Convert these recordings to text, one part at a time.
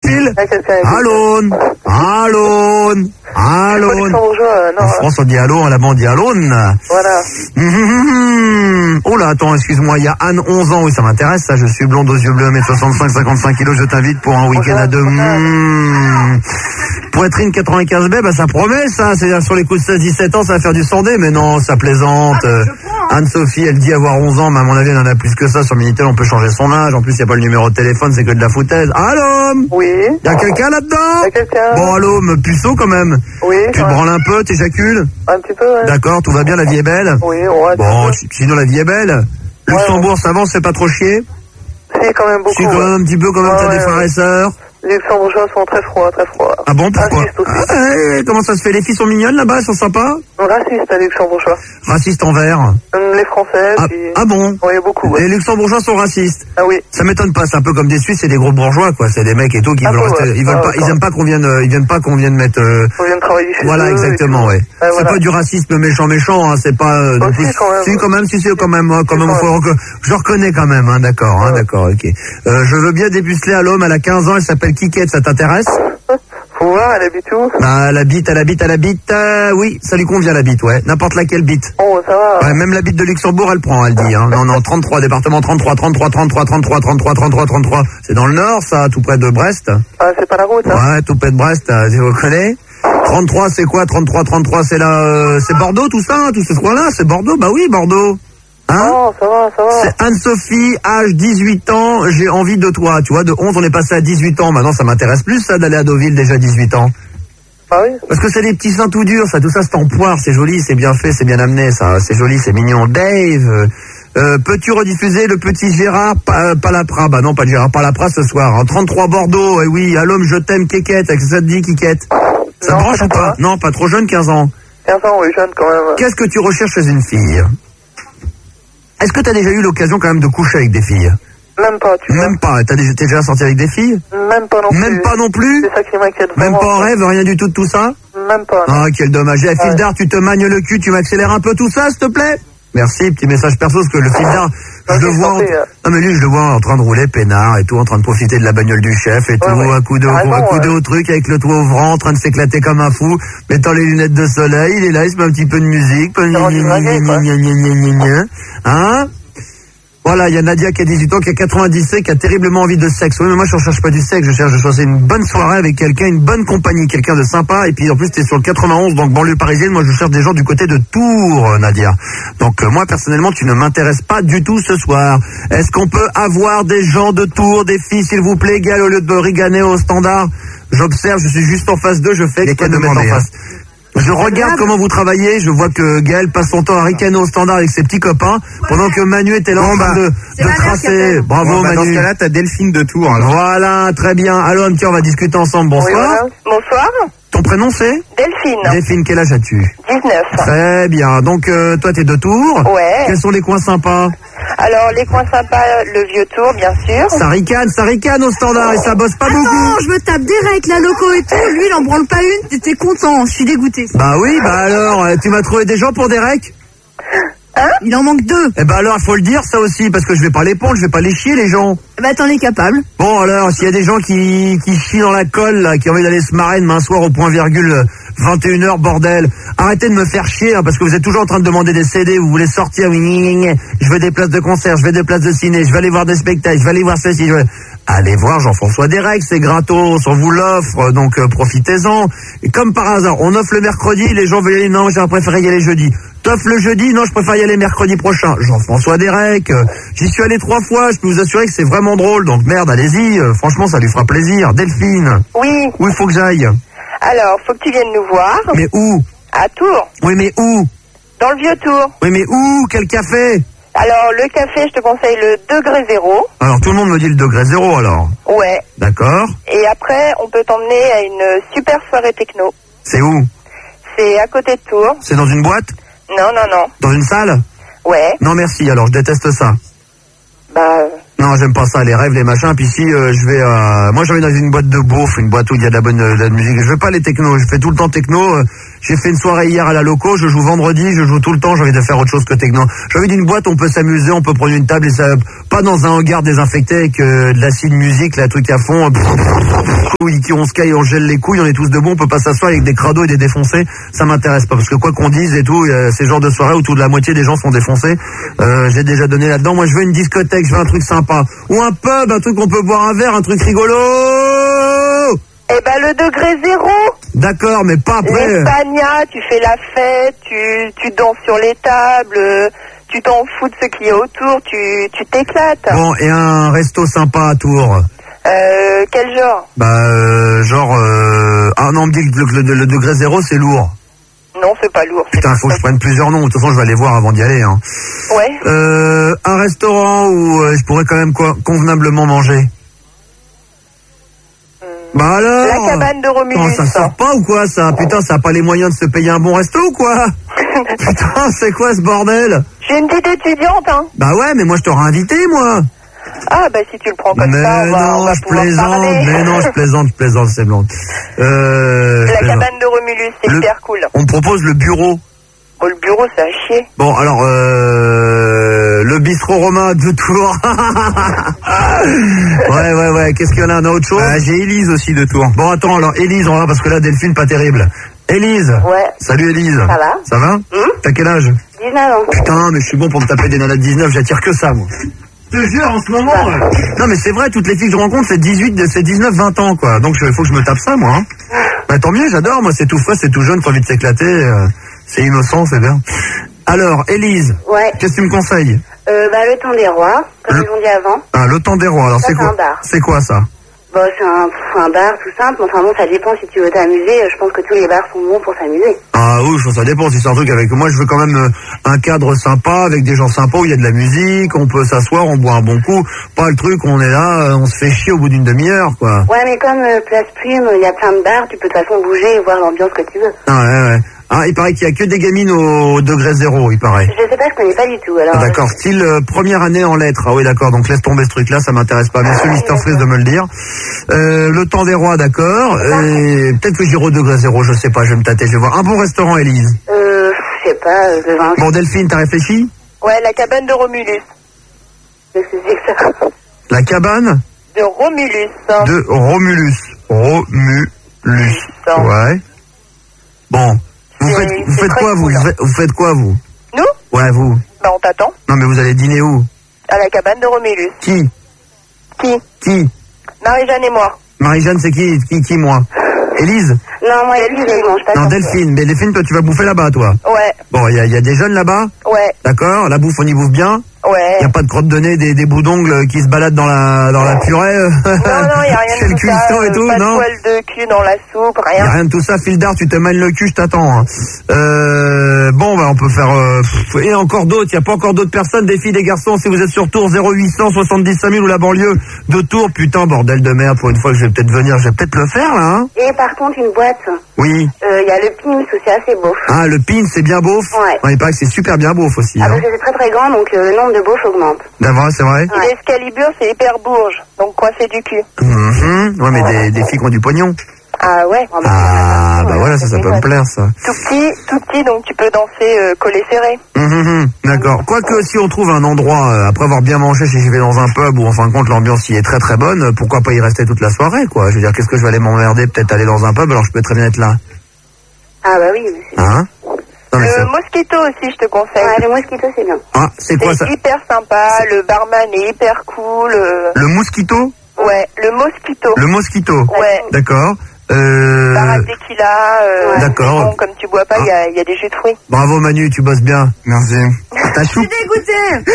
fil. Allô. En France, on dit allô, là-bas, on dit allône. Voilà. Oh là, attends, excuse-moi, il y a Anne, 11 ans, oui, ça m'intéresse, ça, je suis blonde aux yeux bleus, 1m65, 55 kilos, je t'invite pour un week-end à deux. Poitrine 95B, bah ça promet, ça, c'est-à-dire sur les coups de 16-17 ans, ça va faire du 100D, mais non, ça plaisante. Anne-Sophie, elle dit avoir 11 ans, mais à mon avis, elle en a plus que ça. Sur Minitel, on peut changer son âge. En plus, il n'y a pas le numéro de téléphone, c'est que de la foutaise. Allô? Oui. Y a quelqu'un là-dedans? Y a quelqu'un. Bon, allô, me puceau quand même. Oui. Tu te branles un peu, t'éjacules? Un petit peu, ouais. D'accord, tout va bien, la vie est belle? Oui, ouais. Bon, sinon la vie est belle. Luxembourg, ça avance, c'est pas trop chier? Si, quand même beaucoup. Si, quand même un petit peu, quand même, t'as des frères et sœurs. Les Luxembourgeois sont très froids, très froids. Ah bon, pourquoi? Racistes aussi. Comment ça se fait? Les filles sont mignonnes là-bas, elles sont sympas? Racistes, les Luxembourgeois. Racistes envers? Les Français, Ah bon? Oui, beaucoup. Ouais. Les Luxembourgeois sont racistes? Ah oui. Ça m'étonne pas, c'est un peu comme des Suisses et des gros bourgeois, quoi. C'est des mecs et tout qui veulent rester, ils veulent pas, ils aiment pas qu'on vienne, ils viennent pas qu'on vienne mettre, On vient de travailler chez voilà, eux. exactement, ouais. C'est voilà. pas du racisme méchant, hein, c'est pas, Si, quand même. Si, quand même, je reconnais quand même, hein, d'accord, hein, d'accord, ok. Je veux bien dépuceler à l'homme, elle a 15 ans, elle s'appelle Kikette, ça t'intéresse? Faut voir, elle habite où? Bah, elle habite, oui, ça lui convient la bite, ouais. N'importe laquelle bite. Oh, ça va. Ouais, même la bite de Luxembourg, elle prend, elle dit, hein. Non, 33, département 33. C'est dans le nord, ça, tout près de Brest. Ah, c'est pas la route, hein? Ouais, tout près de Brest, vous connaissez? 33, c'est quoi? 33, c'est là, c'est Bordeaux, tout ça, hein, tout ce coin-là, c'est Bordeaux? Bah oui, Bordeaux. Hein? Oh, ça va. C'est Anne-Sophie, âge 18 ans, j'ai envie de toi, tu vois, de 11 on est passé à 18 ans, maintenant ça m'intéresse plus ça d'aller à Deauville déjà 18 ans. Ah oui? Parce que c'est des petits seins tout durs, ça, tout ça c'est en poire, c'est joli, c'est bien fait, c'est bien amené, ça, c'est joli, c'est mignon. Dave, peux-tu rediffuser le petit Gérard Palapra? Bah non, pas de Gérard Palapra ce soir, hein. 33 Bordeaux, et oui, à l'homme je t'aime, Kékette, qu'est-ce que ça te dit, Kikette? Ça te branche ou pas? Non, pas trop jeune, 15 ans. 15 ans, oui, jeune quand même. Qu'est-ce que tu recherches chez une fille? Est-ce que tu as déjà eu l'occasion quand même de coucher avec des filles? Même pas, tu vois. Même pas. T'es déjà sorti avec des filles? Même pas non plus. Même pas non plus? C'est ça qui m'inquiète Même vraiment. pas en rêve, rien du tout de tout ça? Même pas. Non. Ah, quel dommage. Eh, fil d'art, tu te magnes le cul, tu m'accélères un peu tout ça, s'il te plaît? Merci, petit message perso, parce que le fil d'art, je le vois, non mais lui, je le vois en train de rouler peinard et tout, en train de profiter de la bagnole du chef et tout, à coup de au truc avec le toit ouvrant, en train de s'éclater comme un fou, mettant les lunettes de soleil, il est là, il se met un petit peu de musique, hein? Voilà, il y a Nadia qui a 18 ans, qui a 97, qui a terriblement envie de sexe. Oui, mais moi, je ne cherche pas du sexe, je cherche une bonne soirée avec quelqu'un, une bonne compagnie, quelqu'un de sympa. Et puis, en plus, t'es sur le 91, donc banlieue parisienne. Moi, je cherche des gens du côté de Tours, Nadia. Donc, moi, personnellement, tu ne m'intéresses pas du tout ce soir. Est-ce qu'on peut avoir des gens de Tours, des filles, s'il vous plaît, Gaël, au lieu de riganer au standard? J'observe, je suis juste en face d'eux, je fais exprès de mettre en face. Je regarde comment vous travaillez, je vois que Gaël passe son temps à ricaner au standard avec ses petits copains, pendant que Manu était là en train de tracer. Bravo Manu. Dans ce cas-là, t'as Delphine de Tours. Alors. Voilà, très bien. Allô, un petit, on va discuter ensemble. Bonsoir. Oui, voilà. Bonsoir. Ton prénom c'est? Delphine. Delphine, quel âge as-tu? 19. Très bien. Donc toi t'es de Tours? Ouais. Quels sont les coins sympas? Alors les coins sympas, le vieux Tours bien sûr. Ça ricane au standard et ça bosse pas beaucoup. Attends, je me tape direct la loco et tout. Lui il en branle pas une, t'étais content, je suis dégoûtée. Bah oui, bah alors, tu m'as trouvé des gens pour des recs? Hein? Il en manque 2. Eh ben alors, il faut le dire ça aussi, parce que je vais pas les pondre, je vais pas les chier les gens. Bah t'en es capable. Bon alors, s'il y a des gens qui chient dans la colle, là, qui ont envie d'aller se marrer demain soir au point virgule 21h, bordel, arrêtez de me faire chier, hein, parce que vous êtes toujours en train de demander des CD, vous voulez sortir, oui, je veux des places de concert, je veux des places de ciné, je veux aller voir des spectacles, je veux aller voir ceci, Allez voir Jean-François Derek, c'est gratos, on vous l'offre, donc profitez-en. Et comme par hasard, on offre le mercredi, les gens veulent y aller, non, j'aurais préféré y aller jeudi. T'offres le jeudi, non, je préfère y aller mercredi prochain. Jean-François Derek, j'y suis allé 3 fois, je peux vous assurer que c'est vraiment drôle, donc merde, allez-y, franchement, ça lui fera plaisir. Delphine. Oui. Où il faut que j'aille? Alors, faut que tu viennes nous voir. Mais où? À Tours. Oui, mais où? Dans le vieux Tours. Oui, mais où? Quel café? Alors, le café, je te conseille le degré 0. Alors, tout le monde me dit le degré 0, alors. Ouais. D'accord. Et après, on peut t'emmener à une super soirée techno. C'est où? C'est à côté de Tours. C'est dans une boîte? Non. Dans une salle? Ouais. Non, merci, alors, je déteste ça. Bah... Non, j'aime pas ça, les rêves, les machins. Puis si je vais, moi, je vais dans une boîte de beauf, une boîte où il y a de la bonne musique. Je veux pas les technos. Je fais tout le temps techno. J'ai fait une soirée hier à la loco, je joue vendredi, je joue tout le temps, j'ai envie de faire autre chose que techno. J'ai envie d'une boîte, on peut s'amuser, on peut prendre une table et ça, pas dans un hangar désinfecté avec de l'acide musique, là, truc à fond, on se caille, on gèle les couilles, on est tous debout, on peut pas s'asseoir avec des crados et des défoncés, ça m'intéresse pas, parce que quoi qu'on dise et tout, ces genres de soirées où tout de la moitié des gens sont défoncés, j'ai déjà donné là-dedans. Moi je veux une discothèque, je veux un truc sympa, ou un pub, un truc où on peut boire un verre, un truc rigolo. Eh ben, le degré 0. D'accord, mais pas après. L'Espagna, tu fais la fête, tu danses sur les tables, tu t'en fous de ce qu'il y a autour, tu t'éclates. Bon, et un resto sympa à Tours. Quel genre? Ah non, on me dit que le degré 0 c'est lourd. Non, c'est pas lourd. Putain, faut que je prenne plusieurs noms. De toute façon, je vais aller voir avant d'y aller. Hein. Ouais. Un restaurant où je pourrais quand même convenablement manger. Bah alors. La cabane de Romulus. Non, ça sort pas ou quoi ça? Putain, ça a pas les moyens de se payer un bon resto ou quoi? Putain, c'est quoi ce bordel? J'ai une petite étudiante, hein. Bah ouais, mais moi je t'aurais invité, moi. Ah, bah si tu le prends comme mais ça, on va je pouvoir plaisante, parler. mais non, je plaisante, c'est blonde. La cabane de Romulus, c'est hyper cool. On me propose le bureau. Oh, le bureau, c'est à chier. Bon, alors, le bistrot romain de Tours. ouais, qu'est-ce qu'il y en a, un autre chose? J'ai Élise aussi de Tours. Bon, attends, alors, Élise, on va, parce que là, Delphine, pas terrible. Élise. Ouais. Salut, Élise. Ça va? Ça va? T'as quel âge? 19 ans. Putain, mais je suis bon pour me taper des nanas de 19, j'attire que ça, moi. Je te jure, en ce moment. Non, mais c'est vrai, toutes les filles que je rencontre, c'est 19, 20 ans, quoi. Donc, il faut que je me tape ça, moi. Hein. Bah, tant mieux, j'adore, moi, c'est tout frais, c'est tout jeune, t'as envie de s'éclater, c'est innocent, c'est bien. Alors, Élise. Ouais. Qu'est-ce que tu me conseilles? Le temps des rois, comme ils ont dit avant. Ah, le temps des rois, alors Ça, c'est c'est quoi? un bar. C'est quoi, ça? Bon, c'est un bar tout simple, enfin bon, ça dépend si tu veux t'amuser. Je pense que tous les bars sont bons pour s'amuser. Ah oui, ça dépend si c'est un truc avec... Moi, je veux quand même un cadre sympa, avec des gens sympas, où il y a de la musique, on peut s'asseoir, on boit un bon coup. Pas le truc, on est là, on se fait chier au bout d'une demi-heure, quoi. Ouais, mais comme Place Plume, il y a plein de bars, tu peux de toute façon bouger et voir l'ambiance que tu veux. Ah ouais. Ah, il paraît qu'il y a que des gamines au degré 0, il paraît. Je sais pas, je connais pas du tout, alors... D'accord, style première année en lettres. Ah oui, d'accord, donc laisse tomber ce truc-là, ça m'intéresse pas. Merci Mister Freeze de me le dire. Le temps des rois, d'accord. Et peut-être que j'irai au degré 0, je sais pas, je vais me tâter, je vais voir. Un bon restaurant, Élise. Je sais pas, le vin... Bon, Delphine, t'as réfléchi? Ouais, la cabane de Romulus. Qu'est-ce que c'est que ça? La cabane De Romulus. de Romulus. Romulus. Ouais. Bon. Vous faites quoi, vous? Vous faites quoi, vous? Nous? Ouais, vous. Bah, on t'attend. Non, mais vous allez dîner où? À la cabane de Romulus. Qui? Qui? Marie-Jeanne et moi. Marie-Jeanne, c'est qui, moi? Élise? Non, moi, Élise, je mange pas. Non, Delphine. Mais Delphine, toi, tu vas bouffer là-bas, toi. Ouais, Bon, il y a des jeunes là-bas? ouais, D'accord? La bouffe, on y bouffe bien? ouais. Il n'y a pas de crotte de nez, des bouts d'ongles qui se baladent dans la purée? Non, il n'y a rien Chez de le tout ça. cuistot et tout, Pas de non? poil de cul dans la soupe, Il n'y a rien. rien de tout ça, fil d'art, tu te mêles le cul, je t'attends. Hein. Bon, bah, on peut faire... et encore d'autres, il n'y a pas encore d'autres personnes, des filles, des garçons, si vous êtes sur Tours, 0800 70 5000 ou la banlieue de Tours, putain, bordel de merde, pour une fois que je vais peut-être venir, je vais peut-être le faire, là, hein. Et par contre, une boîte, Oui. il y a le Pins où c'est assez beau. Ah, le pin, c'est bien beauf? Ouais. Il paraît que c'est super bien beauf aussi. Ah, Hein. parce que c'est très très grand, donc le nombre de beaufs augmente. D'abord, c'est vrai? Et l'Escalibur, c'est hyper bourge, donc coincé du cul. Ouais, mais des filles qui ont du pognon. Ah ouais. Ah, bah voilà, ça peut me plaire, ça. Tout petit, donc tu peux danser collé serré. D'accord. Quoique, si on trouve un endroit, après avoir bien mangé, si je vais dans un pub où, en fin de compte, l'ambiance y est très très bonne, pourquoi pas y rester toute la soirée, quoi. Je veux dire, qu'est-ce que je vais aller m'emmerder, peut-être aller dans un pub, alors je peux très bien être là. Ah bah oui. Mais c'est... Hein? Non, mais Le Mosquito aussi, je te conseille. Ouais, le Mosquito, c'est bien. Ah, c'est quoi ça? C'est hyper sympa, le barman est hyper cool. Le mosquito? Ouais, le Mosquito. Le mosquito? Ouais. D'accord. Bar à tequila, d'accord. bon, comme tu bois pas, il y a des jus de fruits. Bravo Manu, tu bosses bien. Merci. T'as chou? Dégoûté.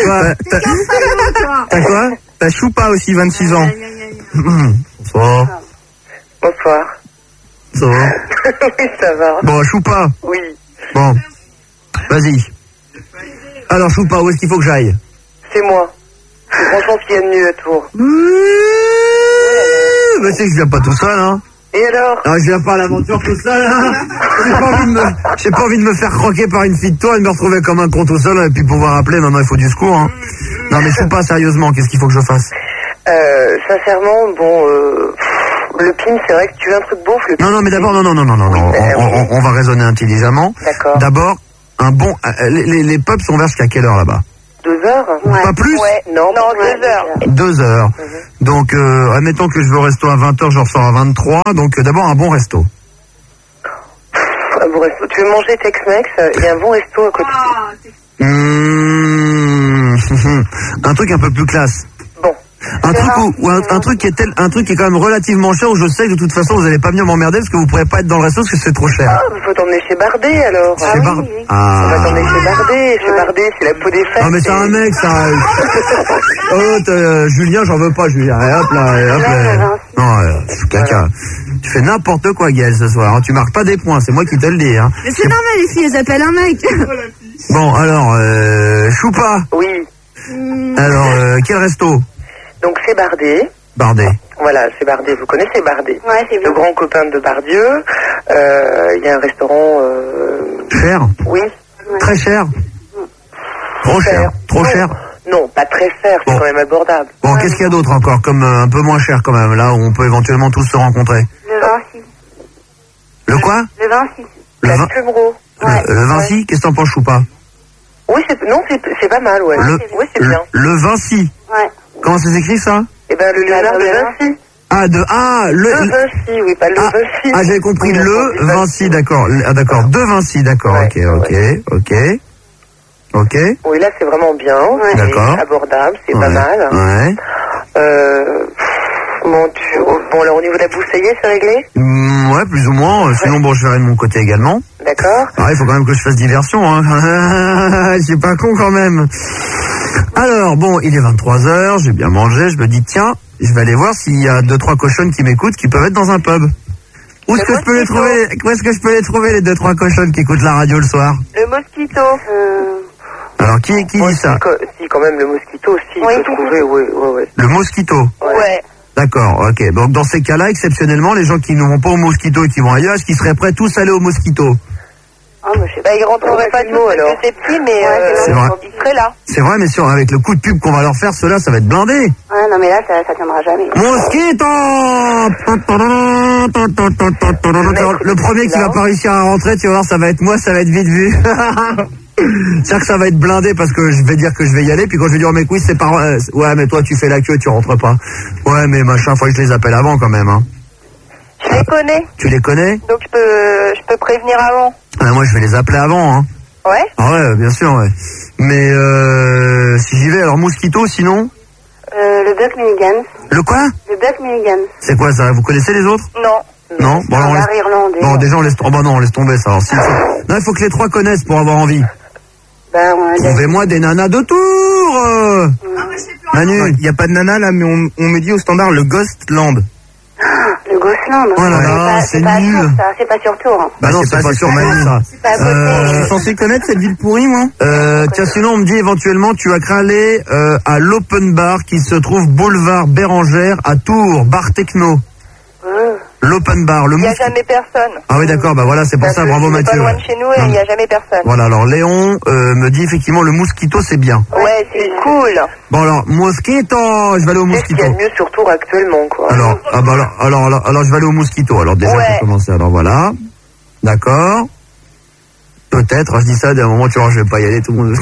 T'as quoi? T'as Choupa aussi, 26 ans. Bonsoir. Bonsoir. Ça va? Oui, ça va. Bon, Choupa. Oui. Bon. Vas-y. Alors Choupa, où est-ce qu'il faut que j'aille? C'est moi. Franchement, ce qu'il y a de mieux à Tours. Mais c'est que je viens pas tout seul, hein. Et alors? Ah, je viens pas à l'aventure tout seul, hein. J'ai pas envie de me faire croquer par une fille de toi et de me retrouver comme un con tout seul et puis pouvoir appeler. Non, il faut du secours, hein. Non, mais Choupa, sérieusement, qu'est-ce qu'il faut que je fasse? Sincèrement, bon, Le PIM, c'est vrai que tu veux un truc beauf, le PIM. Non, mais d'abord, non. On va raisonner intelligemment. D'accord. D'abord, un bon... Les pubs sont ouverts jusqu'à quelle heure là-bas? 2 heures? Pas plus? Ouais, non, 2 heures. 2 heures. Donc, admettons que je veux au resto à 20h, je ressors à 23. Donc, d'abord, un bon resto. Un bon resto. Tu veux manger Tex-Mex? Il y a un bon resto à côté. Un truc un peu plus classe. Bon. Un truc qui est quand même relativement cher, où je sais que de toute façon vous allez pas venir m'emmerder parce que vous pourrez pas être dans le resto parce que c'est trop cher. Ah, faut t'emmener chez Bardet alors. Chez Bardet. On va t'emmener chez Bardet. Chez Bardet, c'est la peau des fesses. Non mais c'est un mec ça. Julien, j'en veux pas Julien. Et hop là. Non, caca. Tu fais n'importe quoi Gaël ce soir. Hein. Tu marques pas des points, c'est moi qui te le dis. Hein. Mais c'est normal, les filles, elles appellent un mec. Bon alors, Choupa. Oui. Alors, quel resto? Donc c'est Bardet. Bardet. Voilà, c'est Bardet. Vous connaissez Bardet? Ouais, c'est bien. Le grand copain de Bardieu. Il y a un restaurant... Cher? Oui. Très cher? Trop cher? Trop Non. cher? Non, pas très cher, c'est Bon. quand même abordable. Bon, qu'est-ce qu'il y a d'autre encore, comme un peu moins cher quand même, là où on peut éventuellement tous se rencontrer? Le Vinci. Le quoi? Le Vinci. Le, La vin- Plumero. le Vinci, qu'est-ce que t'en penses ou pas? Oui, c'est pas mal, ouais. Oui, c'est bien. Le Vinci. Ouais. Comment ça s'écrit ça? Eh ben, le Léonard de Vinci. Le Vinci, oui, pas le Vinci. Ah, j'avais compris le Vinci, d'accord. Ah, d'accord, de Vinci, d'accord. Ouais, Ok. Oui, là, c'est vraiment bien. C'est D'accord. abordable, c'est pas Ouais. mal. Ouais. Bon, alors, au niveau de la bouffe, ça y est, c'est réglé? Ouais, plus ou moins. Sinon, bon, je verrai de mon côté également. D'accord. Ah, il faut quand même que je fasse diversion, hein. Je suis pas con quand même. Alors, bon, il est 23h, j'ai bien mangé, je me dis, tiens, je vais aller voir s'il y a 2-3 cochonnes qui m'écoutent qui peuvent être dans un pub. Où est-ce que je peux les trouver? Où est-ce que je peux les trouver, les 2-3 cochonnes qui écoutent la radio le soir? Le Mosquito. Alors, qui dit ça? Si, quand même, le Mosquito aussi, il peut trouver, ouais. Le Mosquito. Ouais. D'accord, ok. Donc, dans ces cas-là, exceptionnellement, les gens qui ne vont pas au Mosquito et qui vont ailleurs, est-ce qu'ils seraient prêts tous à aller au Mosquito? Ah, bah, je sais pas, ils rentreraient pas tous alors. C'est petit, mais C'est vrai. ils seraient là. C'est vrai, mais sûr, avec le coup de pub qu'on va leur faire, ceux-là, ça va être blindé. Ouais, non, mais là, ça tiendra jamais. Mosquito! Le premier qui va pas réussir à rentrer, tu vas voir, ça va être moi, ça va être vite vu. C'est-à-dire que ça va être blindé parce que je vais dire que je vais y aller, puis quand je vais dire, mais oui, c'est pas... ouais, mais toi, tu fais la queue, tu rentres pas. Ouais, mais machin, faut que je les appelle avant quand même, hein. Je les connais, Tu les connais? donc je peux prévenir avant. Ah, moi, je vais les appeler avant, hein. Ouais. Ah ouais, bien sûr, ouais. Mais si j'y vais, alors Mosquito, sinon? Le Buck Mulligan. Le quoi? Le Buck Mulligan. C'est quoi ça? Vous connaissez les autres? Non. Non? Bon, alors, on laisse... irlandais. Bon, déjà, on laisse... Oh, bah non, on laisse tomber ça. Alors, non, il faut que les 3 connaissent pour avoir envie. Trouvez-moi des nanas de Tours. Manu, Il n'y a pas de nana là, mais on me dit au standard le Ghostland. Le Ghostland. Oh là là, c'est nul. C'est pas sur Tours. Bah non, c'est pas sur Manu, ça. C'est pas à côté. Je suis censé connaître cette ville pourrie, moi. Tiens, sinon, on me dit éventuellement, tu as cralé à l'Open Bar qui se trouve boulevard Bérangère à Tours, bar techno. L'Open Bar, le Il n'y a Mosquito. jamais personne. Ah oui, d'accord, bah voilà, c'est pour ça, bravo C'est Mathieu. pas loin de chez nous et il n'y a jamais personne. Voilà, alors Léon me dit effectivement le Mosquito, c'est bien. Ouais, c'est cool. Bon alors, Mosquito, je vais aller au C'est ce qu'il y Mosquito. a de mieux sur Tours actuellement, quoi. Alors, ah bah alors, je vais aller au Mosquito. Alors déjà, Ouais. pour commencer, alors voilà. D'accord. Peut-être, je dis ça, d'un moment, tu vois, je vais pas y aller, tout le monde.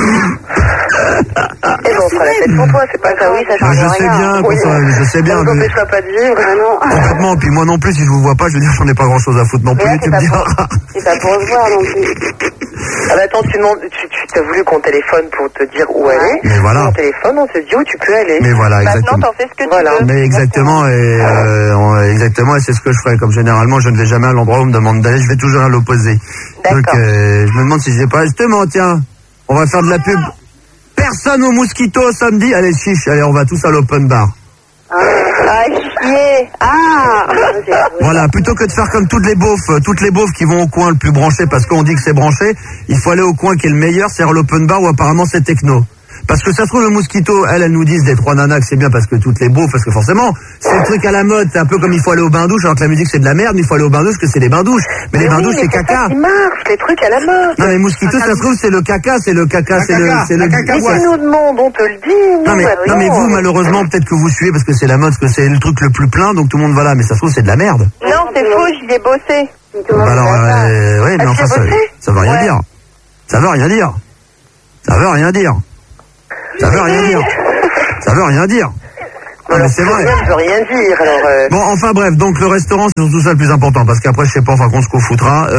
Et bon, on fera la fête pour toi, c'est pas grave. Oui, ça Ah, change je sais rien. bien, Oui. je sais bien. Ça mais- ne t'empêchera pas de vivre. Complètement, puis moi non plus, si je vous vois pas, je veux dire, j'en ai pas grand chose à foutre non Mais là, plus, tu me diras. C'est pas pour se voir non plus. Ah bah attends, tu t'as voulu qu'on téléphone pour te dire où aller. Mais voilà. On téléphone, on te dit où tu peux aller. Mais voilà, Maintenant, exactement. t'en fais ce que Voilà. tu veux. Mais exactement, et c'est ce que je ferai. Comme généralement, je ne vais jamais à l'endroit où on me demande d'aller, je vais toujours à l'opposé. D'accord. Donc, je me demande si je vais pas. Justement, tiens, on va faire de la pub. Personne au Mosquito samedi. Allez, chiche, allez, on va tous à l'Open Bar. Ah, chier. Ah. Voilà, plutôt que de faire comme toutes les beaufs qui vont au coin le plus branché parce qu'on dit que c'est branché, il faut aller au coin qui est le meilleur, c'est-à-dire l'Open Bar où apparemment c'est techno. Parce que ça se trouve, le Mosquito, elles nous disent des 3 nanas que c'est bien parce que toutes les beaux, parce que forcément, c'est le truc à la mode, c'est un peu comme il faut aller au bain-douche, alors que la musique c'est de la merde, mais il faut aller au bain-douche que c'est des bains-douches. Mais les bains-douches c'est caca. Ça qui marche, les trucs à la mode. Non mais Mosquito, ça se trouve, c'est le caca, c'est le caca, c'est le... Mais si nous demandons, on te le dit. Non mais vous, malheureusement, peut-être que vous suivez parce que c'est la mode, parce que c'est le truc le plus plein, donc tout le monde va là, mais ça se trouve, c'est de la merde. Non, c'est faux, j'y ai bossé. Bah alors, ouais, mais enfin, ça veut rien dire. Ça veut rien dire. Ça veut rien dire. Ça veut rien dire. Ça veut rien dire. Non, mais c'est vrai. Ça veut rien dire, alors... Bon, enfin bref, donc le restaurant, c'est surtout ça le plus important, parce qu'après, je sais pas, enfin, qu'on se confoutra,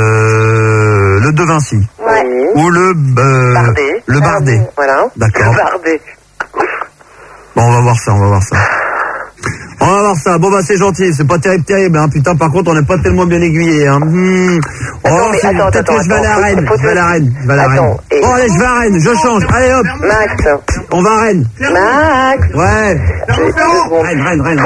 le De Vinci. Ouais. Ou le Bardet. Le Bardet. Voilà. D'accord. Le Bardet. Bon, on va voir ça. On va voir ça. Bon, bah, c'est gentil. C'est pas terrible, hein. Putain, par contre, on n'est pas tellement bien aiguillé, hein. Peut-être que je vais à Rennes. Je vais à Rennes. Bon, allez, je vais à Rennes. Je change. Allez, hop. Max. On va à Rennes. Max. Ouais. Rennes.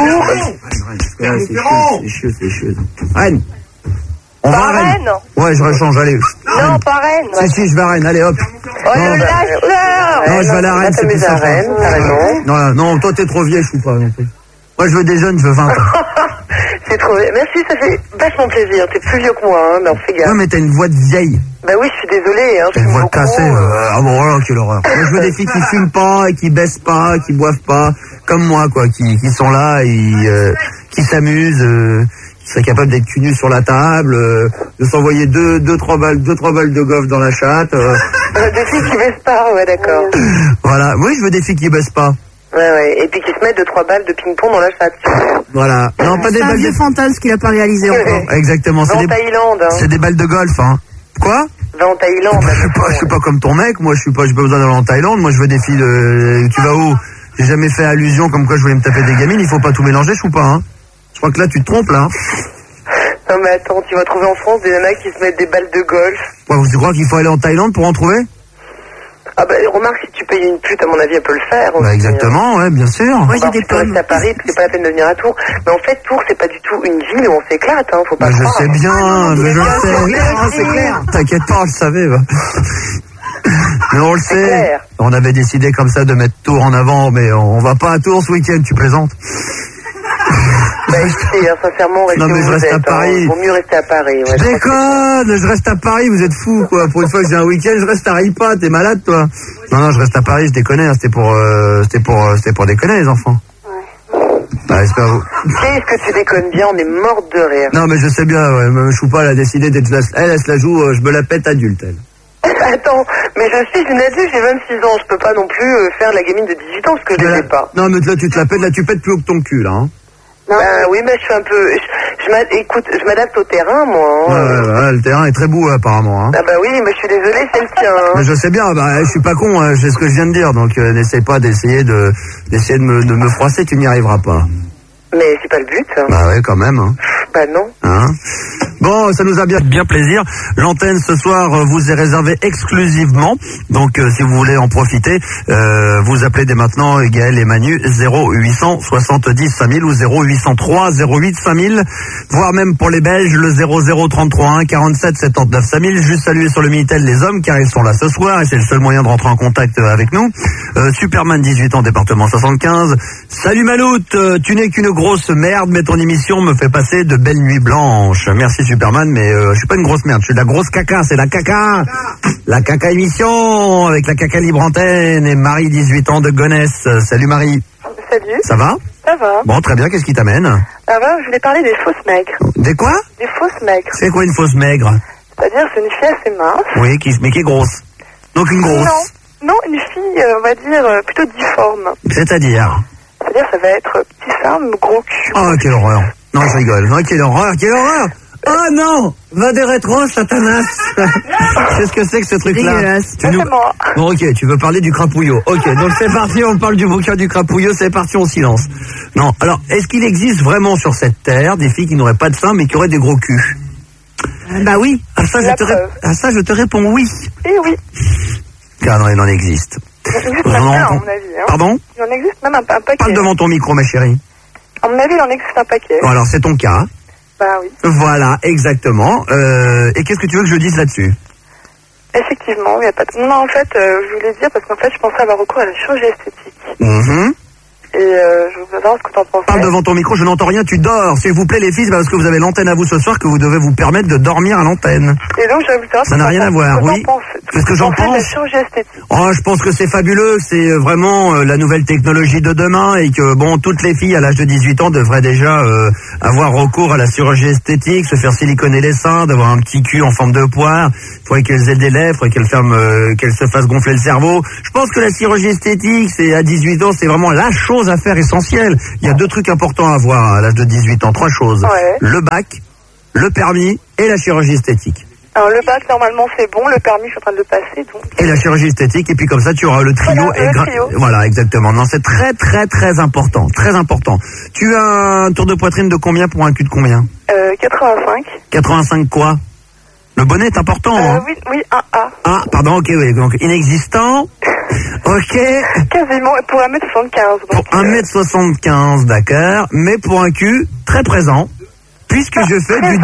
C'est chieux. Rennes. On va à Rennes. Ouais, je rechange, allez. Non, pas Rennes. Si, je vais à Rennes. Allez, hop. Oh, le lâcheur. Non, je vais aller à Rennes, c'est plus à sympa. Rennes, t'as raison. Non, toi, t'es trop vieille, je suis pas non plus. Moi, je veux des jeunes, je veux 20 ans. C'est trop... Merci, ça fait vachement plaisir. T'es plus vieux que moi, hein, mais on fait gaffe. Ouais, mais t'as une voix de vieille. Bah oui, je suis désolée, hein. T'as une voix cassée. Ah bon, voilà, quelle horreur. Moi, je veux des filles qui fument pas, qui baissent pas, qui boivent pas, comme moi, quoi, qui sont là et qui s'amusent, qui seraient capables d'être cul nus sur la table, de s'envoyer deux, trois balles de golf dans la chatte. Des filles qui baissent pas, ouais, d'accord. Voilà. Oui, je veux des filles qui baissent pas. Ouais. Et puis qui se mettent 2-3 balles de ping-pong dans la chatte. Voilà. Non, pas des C'est un balles vieux de... fantasme qu'il a pas réalisé encore. Exactement. Va en Thaïlande, hein. C'est des balles de golf, hein. Quoi? Va en Thaïlande. Je suis pas comme ton mec. Moi, j'ai pas besoin d'aller en Thaïlande. Moi, je veux des filles tu vas où? J'ai jamais fait allusion comme quoi je voulais me taper des gamines. Il faut pas tout mélanger, je ou pas, hein. Je crois que là, tu te trompes, là. Non, mais attends, tu vas trouver en France des nanas qui se mettent des balles de golf. Ouais, tu crois qu'il faut aller en Thaïlande pour en trouver? Ah bah remarque, si tu payes une pute, à mon avis, elle peut le faire. Bah exactement, ouais, bien sûr. Moi, j'ai des tu peux pommes. rester à Paris, c'est pas la peine de venir à Tours. Mais en fait, Tours, c'est pas du tout une ville où on s'éclate, hein, faut pas Je croire. sais bien, mais je le sais. C'est clair. T'inquiète pas, on le savait. Bah. Mais on le sait. Clair. On avait décidé comme ça de mettre Tours en avant, mais on va pas à Tours ce week-end, tu plaisantes? Bah écoutez, hein, sincèrement, restez Non, mais où je vous reste à êtes, Paris. Vaut mieux rester à Paris. Ouais, Je déconne, je reste à Paris, vous êtes fous, quoi. Pour une fois que j'ai un week-end, je reste à Ripa, t'es malade, toi? Non, je reste à Paris, je déconne, hein. C'était pour déconner, les enfants. Bah, j'espère vous. Qu'est-ce que tu déconnes bien, on est morte de rire. Non, mais je sais bien, ouais, Choupa, elle a décidé d'être, elle se la joue, je me la pète adulte, elle. Attends, mais je suis une adulte, j'ai 26 ans, je peux pas non plus faire la gamine de 18 ans, parce que je ne sais pas. Non, mais là, tu te la pètes, là, tu pètes plus haut que ton cul, là, hein. Bah oui, mais je suis un peu... Écoute, je m'adapte au terrain, moi. Hein. Ouais, le terrain est très beau, apparemment, hein. Ah bah oui, mais je suis désolée, c'est le tien. Hein. Mais je sais bien, bah, je suis pas con, hein, c'est ce que je viens de dire, donc n'essaie pas d'essayer de me froisser, tu n'y arriveras pas. Mais c'est pas le but. Bah ouais, quand même, hein. Bah non. Hein? Bon, ça nous a bien plaisir. L'antenne ce soir vous est réservée exclusivement. Donc si vous voulez en profiter, vous appelez dès maintenant Gaël et Manu 0870 5000 ou 0803 08 5000, voire même pour les Belges le 0033 47 79 5000. Juste saluer sur le Minitel les hommes car ils sont là ce soir et c'est le seul moyen de rentrer en contact avec nous. Superman 18 ans, département 75. Salut Maloute, tu n'es qu'une grosse merde mais ton émission me fait passer de belles nuits blanches. Merci Superman, mais je suis pas une grosse merde, je suis de la grosse caca, c'est la caca. La caca émission avec la caca libre antenne et Marie 18 ans de Gonesse. Salut Marie. Salut. Ça va? Ça va. Bon, très bien, qu'est-ce qui t'amène? Ah bah, je voulais parler des fausses maigres. Des quoi? Des fausses maigres. C'est quoi une fausse maigre? C'est-à-dire c'est une fille assez mince. Oui, mais qui est grosse. Donc une grosse. Non, une fille, on va dire, plutôt difforme. C'est-à-dire? C'est-à-dire ça va être petit sein, gros cul. Oh, quelle horreur. Non, je rigole. Oh, quelle horreur. Oh non! Va des rétros, Satanas! Qu'est-ce que c'est que ce truc-là? C'est moi. Bon, ok, tu veux parler du crapouillot. Ok, donc c'est parti, on parle du bouquin du crapouillot, c'est parti, on silence. Non, alors, est-ce qu'il existe vraiment sur cette terre des filles qui n'auraient pas de sein mais qui auraient des gros culs? Bah oui. Ça, je te réponds oui. Eh oui. Car non, il en existe. Il en existe même un, à mon avis. Hein. Pardon? Il en existe même un paquet. Parle devant ton micro, ma chérie. À mon avis, il en existe un paquet. Bon, alors, c'est ton cas. Bah oui. Voilà, exactement. Et qu'est-ce que tu veux que je dise là-dessus? Effectivement, il n'y a pas de... Non, en fait, je voulais dire, parce qu'en fait, je pensais avoir recours à la chirurgie esthétique. Mhm. Et je voulais savoir ce que t'en pensais. Parle devant ton micro, je n'entends rien, tu dors. S'il vous plaît, les filles, c'est parce que vous avez l'antenne à vous ce soir que vous devez vous permettre de dormir à l'antenne. Et donc, je voulais savoir Ça n'a rien à voir, oui. Qu'est-ce que j'en de pense la chirurgie esthétique. Oh, je pense que c'est fabuleux, c'est vraiment la nouvelle technologie de demain et que bon, toutes les filles à l'âge de 18 ans devraient déjà avoir recours à la chirurgie esthétique, se faire siliconer les seins, d'avoir un petit cul en forme de poire. Il faudrait qu'elles aient des lèvres, il faudrait qu'elles se fassent gonfler le cerveau. Je pense que la chirurgie esthétique, c'est à 18 ans, c'est vraiment la chose à faire essentielle. Il y a 2 trucs importants à voir à l'âge de 18 ans, 3 choses. Ouais. Le bac, le permis et la chirurgie esthétique. Alors, le bac, normalement, c'est bon. Le permis, je suis en train de le passer, donc... Et la chirurgie esthétique, et puis comme ça tu auras le trio. Voilà, le trio. Voilà, exactement. Non, c'est très très très important, très important. Tu as un tour de poitrine de combien pour un cul de combien? 85. 85 quoi? Le bonnet est important, hein? Oui, un A. Ah, pardon, ok, oui, donc inexistant. Ok. Quasiment, pour 1m75. Pour 1m75, d'accord. Mais pour un cul, très présent. Puisque je fais du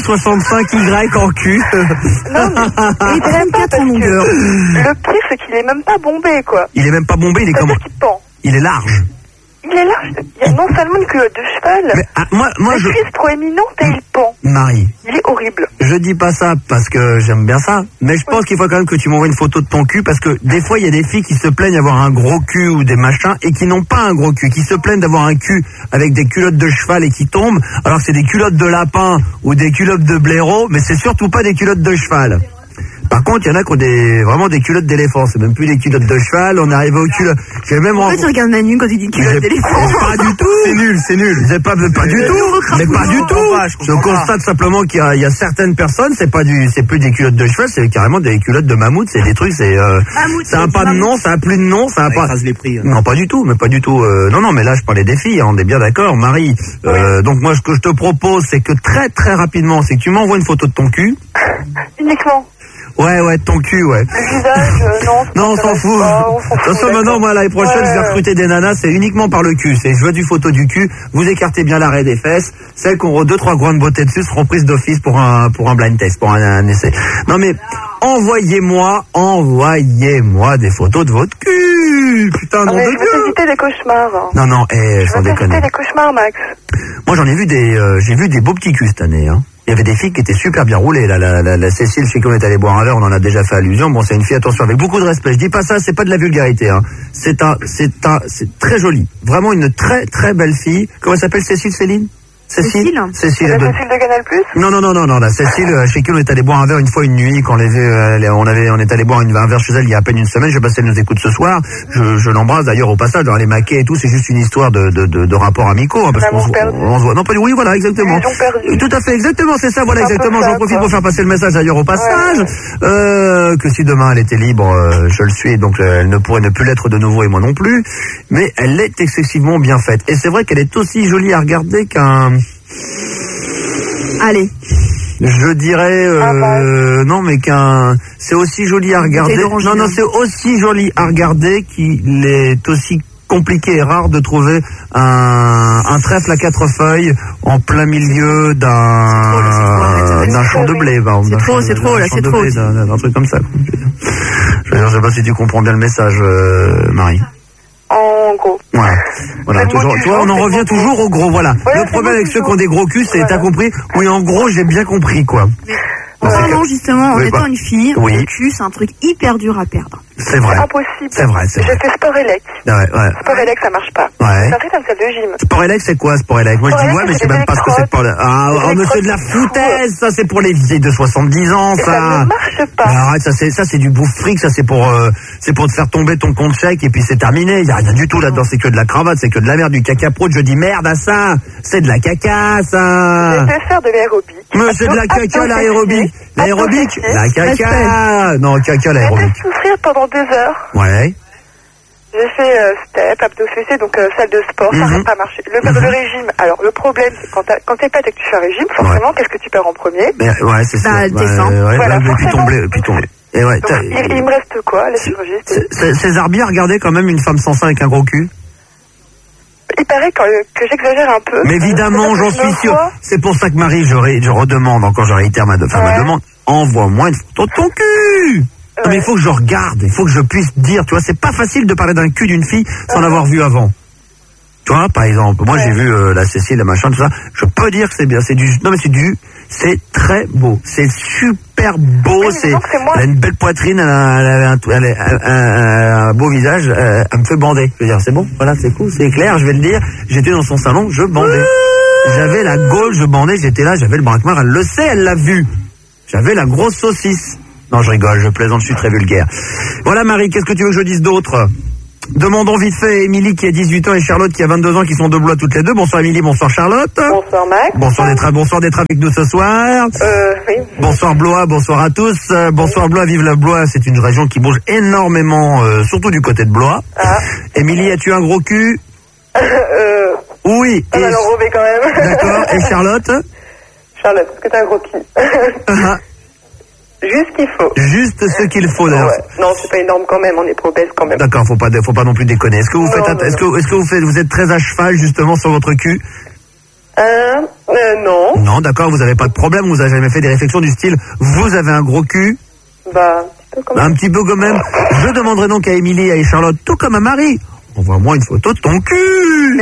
265Y en cul. Non, mais Et 34 en longueur. le pire, c'est qu'il est même pas bombé, quoi. Il est même pas bombé, il est comment? C'est-à-dire qu'il pend. Il est large. Il est large. Il y a non seulement une culotte de cheval, Mais moi la cuisse proéminente et il pend. Marie, Il est horrible. je dis pas ça parce que j'aime bien ça, mais je pense qu'il faut quand même que tu m'envoies une photo de ton cul parce que des fois il y a des filles qui se plaignent d'avoir un gros cul ou des machins et qui n'ont pas un gros cul, qui se plaignent d'avoir un cul avec des culottes de cheval et qui tombent alors que c'est des culottes de lapin ou des culottes de blaireau, mais c'est surtout pas des culottes de cheval. Par contre, il y en a qui ont vraiment des culottes d'éléphant. C'est même plus des culottes de cheval. On est arrivé aux culottes. J'ai même Pourquoi tu regardes Manu quand il dit culotte d'éléphant? Pas du tout. C'est nul. C'est pas du tout. Mais pas du tout. Je constate simplement qu'il y a certaines personnes, c'est plus des culottes de cheval, c'est carrément des culottes de mammouth. C'est des trucs, ça a pas de nom, ça a plus de nom, ça a pas. les prix. Non, pas du tout, mais pas du tout. Non, mais là, je parlais des filles, hein, on est bien d'accord, Marie. Donc moi, ce que je te propose, c'est que très très rapidement, c'est que tu m'envoies une photo de ton cul. Uniquement. Ouais, ton cul, ouais. Le visage, non. Non, on s'en fout. De toute façon, maintenant, moi, l'année prochaine, je vais recruter des nanas, c'est uniquement par le cul. C'est je veux du photo du cul, vous écartez bien l'arrêt des fesses, celles qui auront 2-3 grandes beautés dessus seront prises d'office pour un blind test, pour un essai. Non, mais envoyez-moi des photos de votre cul. Putain, non, mais je vais t'éviter des cauchemars. Hein. Non, Je sans vais déconner. t'éviter des cauchemars, Max. Moi, j'en ai vu j'ai vu des beaux petits culs cette année, hein. Il y avait des filles qui étaient super bien roulées. La Cécile, chez qui on est allé boire un verre, on en a déjà fait allusion. Bon, c'est une fille, attention, avec beaucoup de respect. Je dis pas ça, c'est pas de la vulgarité, hein. C'est très joli. Vraiment une très très belle fille. Comment elle s'appelle, Cécile? Cécile, la Cécile de Canal+. Non, la Cécile, chez qui on est allé boire un verre une fois une nuit, quand on est allé boire un verre chez elle il y a à peine une semaine. Je sais pas si elle nous écoute ce soir. Je l'embrasse d'ailleurs au passage dans les maquets et tout. C'est juste une histoire de rapports amicaux, hein, parce qu'on se voit. Non, pas du, oui, voilà, exactement. Tout à fait, exactement, c'est ça, voilà, exactement. J'en profite pour faire passer le message d'ailleurs au passage, que si demain elle était libre, je le suis, donc elle ne pourrait ne plus l'être de nouveau et moi non plus. Mais elle est excessivement bien faite. Et c'est vrai qu'elle est aussi jolie à regarder qu'un... Allez. Je dirais non, mais c'est aussi joli à regarder. Non, c'est aussi joli à regarder qu'il est aussi compliqué et rare de trouver un trèfle à 4 feuilles en plein milieu d'un champ de blé. C'est trop, là, c'est trop. Un truc comme ça. Je sais pas si tu comprends bien le message, Marie. En gros. Voilà, toujours, tu vois, on en revient toujours au gros, voilà. Le problème avec ceux qui ont des gros culs, c'est, t'as compris? Oui, en gros, j'ai bien compris, quoi. Non, justement, en étant une fille, le cul, c'est un truc hyper dur à perdre. C'est vrai. C'est impossible. C'est vrai. J'ai fait sport élec. Sport élec, ça marche pas. Ça fait comme salle de gym. Sport élec, c'est quoi, sport élec? Moi, je dis mais je sais même pas ce que c'est pour mais c'est de la foutaise, ça, c'est pour les vieilles de 70 ans, ça. Ça ne marche pas. Arrête, ça, c'est du bouffe fric, ça, c'est pour te faire tomber ton compte chèque, et puis c'est terminé. Il y a rien du tout là-dedans, c'est que de la cravate, c'est que de la merde, du caca prout. Je dis merde à ça. C'est de la caca, ça. Je vais faire de l'aérobie. Mais c'est de la caca, l'aérobique. L'aérobique? La caca. Non, caca, l'aérobique. J'ai fait souffrir pendant 2 heures. Ouais. J'ai fait step, abdos fessés, donc salle de sport, ça n'a pas marché. Le régime, alors le problème, c'est quand t'es pète et que tu fais un régime, forcément, qu'est-ce que tu perds en premier? Ouais, c'est ça. Tes seins. Voilà, puis tomber. Et ouais, donc, il me reste quoi, la chirurgie? César Bier regardait quand même une femme sans sein avec un gros cul. Il paraît que j'exagère un peu. Mais évidemment, j'en suis sûr. C'est pour ça que Marie, je redemande, encore je réitère ma demande, envoie-moi une photo de ton cul. Non, mais il faut que je regarde, il faut que je puisse dire, tu vois, c'est pas facile de parler d'un cul d'une fille sans l'avoir vu avant. Tu vois, par exemple, moi j'ai vu la Cécile, la machin, tout ça, je peux dire que c'est bien, c'est très beau, c'est super beau, elle a une belle poitrine, elle a un beau visage, elle me fait bander. Je veux dire, c'est bon, voilà, c'est cool, c'est clair, je vais le dire, j'étais dans son salon, je bandais. J'avais la gaule, je bandais, j'étais là, j'avais le braquemar, elle le sait, elle l'a vu. J'avais la grosse saucisse. Non, je rigole, je plaisante, je suis très vulgaire. Voilà Marie, qu'est-ce que tu veux que je dise d'autre ? Demandons vite fait Émilie qui a 18 ans et Charlotte qui a 22 ans qui sont de Blois toutes les deux. Bonsoir Émilie, bonsoir Charlotte. Bonsoir Max. Bonsoir d'être avec nous ce soir. Oui. Bonsoir Blois, bonsoir à tous. Bonsoir Blois, vive la Blois, c'est une région qui bouge énormément, surtout du côté de Blois. Ah. Émilie, as-tu un gros cul ? Oui. On va l'enrober quand même. D'accord, et Charlotte ? Charlotte, est-ce que t'as un gros cul ? Juste ce qu'il faut. Juste ce qu'il faut d'ailleurs. Ouais. Non, c'est pas énorme quand même, on est pas obèse quand même. D'accord, faut pas non plus déconner. Est-ce que vous vous êtes très à cheval justement sur votre cul ? Non. Non, d'accord, vous avez pas de problème, vous avez jamais fait des réflexions du style vous avez un gros cul ? Bah, un petit peu quand même. Je demanderai donc à Émilie et à Charlotte, tout comme à Marie. Envoie-moi une photo de ton cul.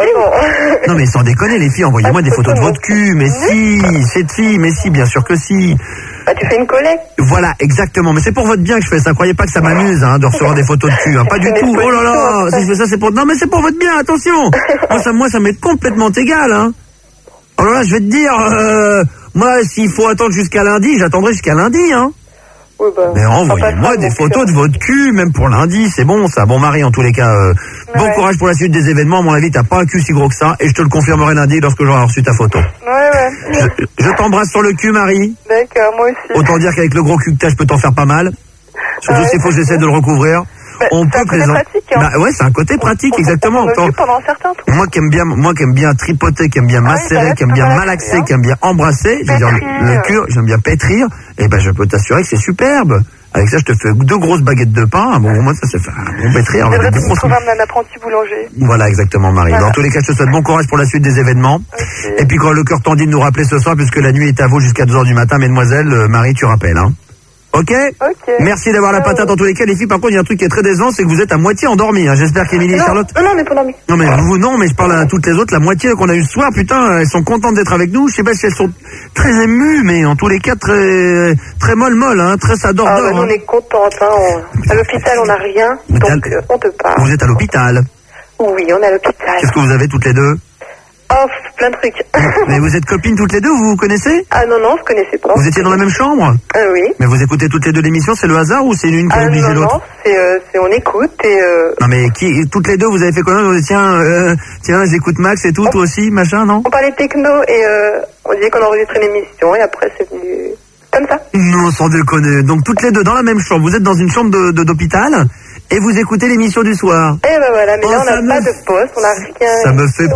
Non mais sans déconner les filles, envoyez-moi des photos de votre cul. Mais si, cette fille, mais si, bien sûr que si. Bah tu fais une collecte. Voilà, exactement. Mais c'est pour votre bien que je fais ça. Croyez pas que ça m'amuse de recevoir des photos de cul. Pas du tout. Oh là là, si je fais ça c'est pour... Non mais c'est pour votre bien, attention. Moi ça m'est complètement égal. Oh là là, je vais te dire, moi s'il faut attendre jusqu'à lundi, j'attendrai jusqu'à lundi. Oui, bah, mais envoyez-moi des photos de votre cul, même pour lundi, c'est bon ça. Bon Marie, en tous les cas, bon courage pour la suite des événements. À mon avis, t'as pas un cul si gros que ça, et je te le confirmerai lundi lorsque j'aurai reçu ta photo. Ouais. Je t'embrasse sur le cul, Marie. D'accord, moi aussi. Autant dire qu'avec le gros cul que t'as, je peux t'en faire pas mal. Surtout s'il faut que j'essaie de le recouvrir. On peut plaisanter. Ouais, c'est un côté pratique, exactement. Pendant un certain temps. Moi qui aime bien tripoter, qui aime bien macérer, qui aime bien malaxer, qui aime bien embrasser, je veux dire le cul, j'aime bien pétrir, et je peux t'assurer que c'est superbe. Avec ça, je te fais 2 grosses baguettes de pain. Bon, moi, ça, c'est fait un bon pétrir. C'est vrai que tu trouves un apprenti boulanger. Voilà, exactement, Marie. Voilà. Dans tous les cas, je te souhaite bon courage pour la suite des événements. Okay. Et puis, quand le cœur t'en dit de nous rappeler ce soir, puisque la nuit est à vous jusqu'à 2h du matin, mesdemoiselles, Marie, tu rappelles, Ok. Merci d'avoir la patate en tous les cas, les filles. Par contre, il y a un truc qui est très décevant, c'est que vous êtes à moitié endormis. J'espère qu'Émilie et Charlotte. Non, on n'est pas endormis. Non, mais vous, non, mais je parle à toutes les autres. La moitié qu'on a eu ce soir, putain, elles sont contentes d'être avec nous. Je sais pas si elles sont très émues, mais en tous les cas, très molle, très ça dort. Nous, on est contentes, À l'hôpital, on n'a rien. Donc, on te parle. Vous êtes à l'hôpital? Oui, on est à l'hôpital. Qu'est-ce que vous avez toutes les deux? Oh, plein de trucs. Mais vous êtes copines toutes les deux, vous vous connaissez? Ah non, je connaissais pas. Vous étiez dans la même chambre? Oui. Mais vous écoutez toutes les deux l'émission, c'est le hasard ou c'est l'une qui oblige l'autre? Non, c'est on écoute et... Non mais toutes les deux, vous avez fait quoi? Vous dites, tiens, j'écoute Max et tout, toi aussi, machin, non? On parlait techno et on disait qu'on enregistrait l'émission et après c'est venu comme ça. Non, sans déconner. Donc toutes les deux dans la même chambre, vous êtes dans une chambre d'hôpital et vous écoutez l'émission du soir. Et voilà, mais là on n'a pas de poste, on n'a rien. Ça me fait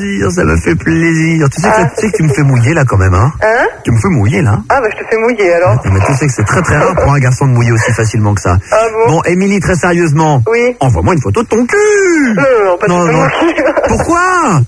plaisir, Tu sais que tu me fais mouiller là quand même, Tu me fais mouiller là. Ah je te fais mouiller alors. Mais tu sais que c'est très très rare pour un garçon de mouiller aussi facilement que ça. Ah bon? Bon, Émilie, très sérieusement. Oui. Envoie-moi une photo de ton cul. Non, pas de non. Pourquoi?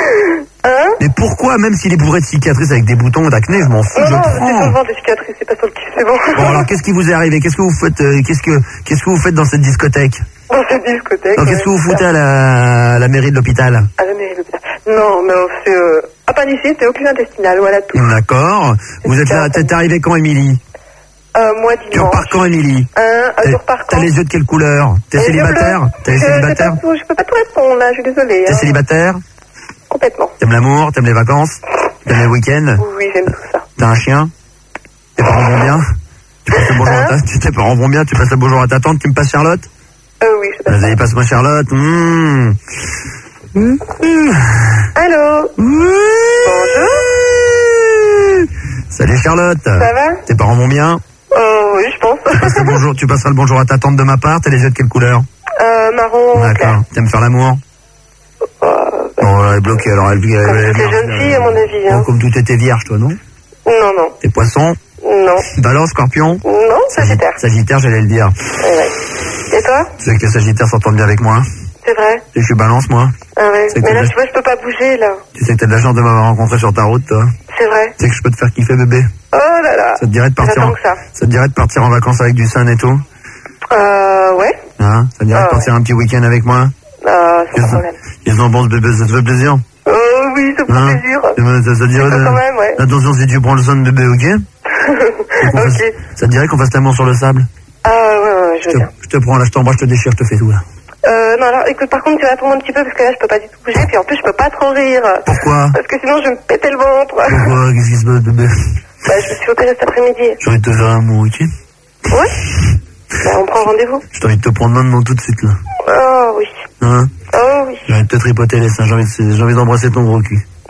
Mais pourquoi, même s'il est bourré de cicatrices avec des boutons d'acné, je m'en fous, je prends. Non, c'est pas des cicatrices, c'est pas sur le cul, c'est bon. Bon, alors qu'est-ce qui vous est arrivé? Qu'est-ce que vous faites qu'est-ce que vous faites dans cette discothèque? Dans cette discothèque. Qu'est-ce que vous foutez à la mairie de l'hôpital? À la mairie de l'hôpital. Non, mais c'est appendicite, c'est occlusion intestinale, voilà tout. D'accord. Vous êtes là, t'es arrivé quand, Émilie? Moi, dimanche. Tu repars quand, Émilie? Tu repars quand? T'as les yeux de quelle couleur? T'es célibataire? Je peux pas tout répondre, là, je suis désolée. T'es célibataire? Complètement. T'aimes l'amour? T'aimes les vacances? T'aimes les week-ends? Oui, j'aime tout ça. T'as un chien? Tes parents vont bien? Tu passes le bonjour tes parents vont bien? Tu passes le bonjour à ta tante? Tu me passes Charlotte? Oui, je passe. Vas-y, passe-moi Charlotte. Allô? Bonjour. Salut Charlotte. Ça va? Tes parents vont bien? Oui, je pense. Tu passeras le bonjour à ta tante de ma part. T'as les yeux de quelle couleur? Marron. D'accord. T'aimes faire l'amour? Bon, elle est bloquée, alors elle c'est jeune fille, à mon avis. Bon, comme tout était vierge, toi, non? Non. T'es poisson? Non. Balance, scorpion? Non, sagittaire. Sagittaire, j'allais le dire. Ouais. Et toi? Tu sais que les sagittaires s'entendent bien avec moi? C'est vrai. Je suis balance, moi. Ah ouais. Mais là, tu vois, je peux pas bouger, là. Tu sais que t'as de la chance de m'avoir rencontré sur ta route, toi? C'est vrai. Tu sais que je peux te faire kiffer, bébé. Oh là là. Ça te dirait de partir J'attends que ça. Ça te dirait de partir en vacances avec du sun et tout? Ouais. Hein? Ça te dirait de partir un petit week-end avec moi? Sans problème. Ils ont bon, bébé, ça te fait plaisir? Oui, ça me fait plaisir. Ça te dirait quand même, ouais. Attention si tu prends le sun, bébé, ok? Ok. Ça te dirait qu'on fasse l'amour sur le sable? Ouais, je veux bien. Je te prends là, je t'embrasse, je te déchire, je te fais tout là. Non, alors écoute, par contre, tu vas attendre un petit peu parce que là, je peux pas du tout bouger, puis en plus, je peux pas trop rire. Pourquoi? Parce que sinon, je vais me péter le ventre. Pourquoi? Qu'est-ce qui se passe, bébé? Bah, je me suis opérée cet après-midi. J'ai envie de te faire un mot, ok? Ouais. Bah, on prend rendez-vous. J'ai envie de te prendre maintenant tout de suite là. Oh oui. Hein? Oh oui. J'ai envie de te tripoter les seins, j'ai envie d'embrasser ton gros cul. Oh.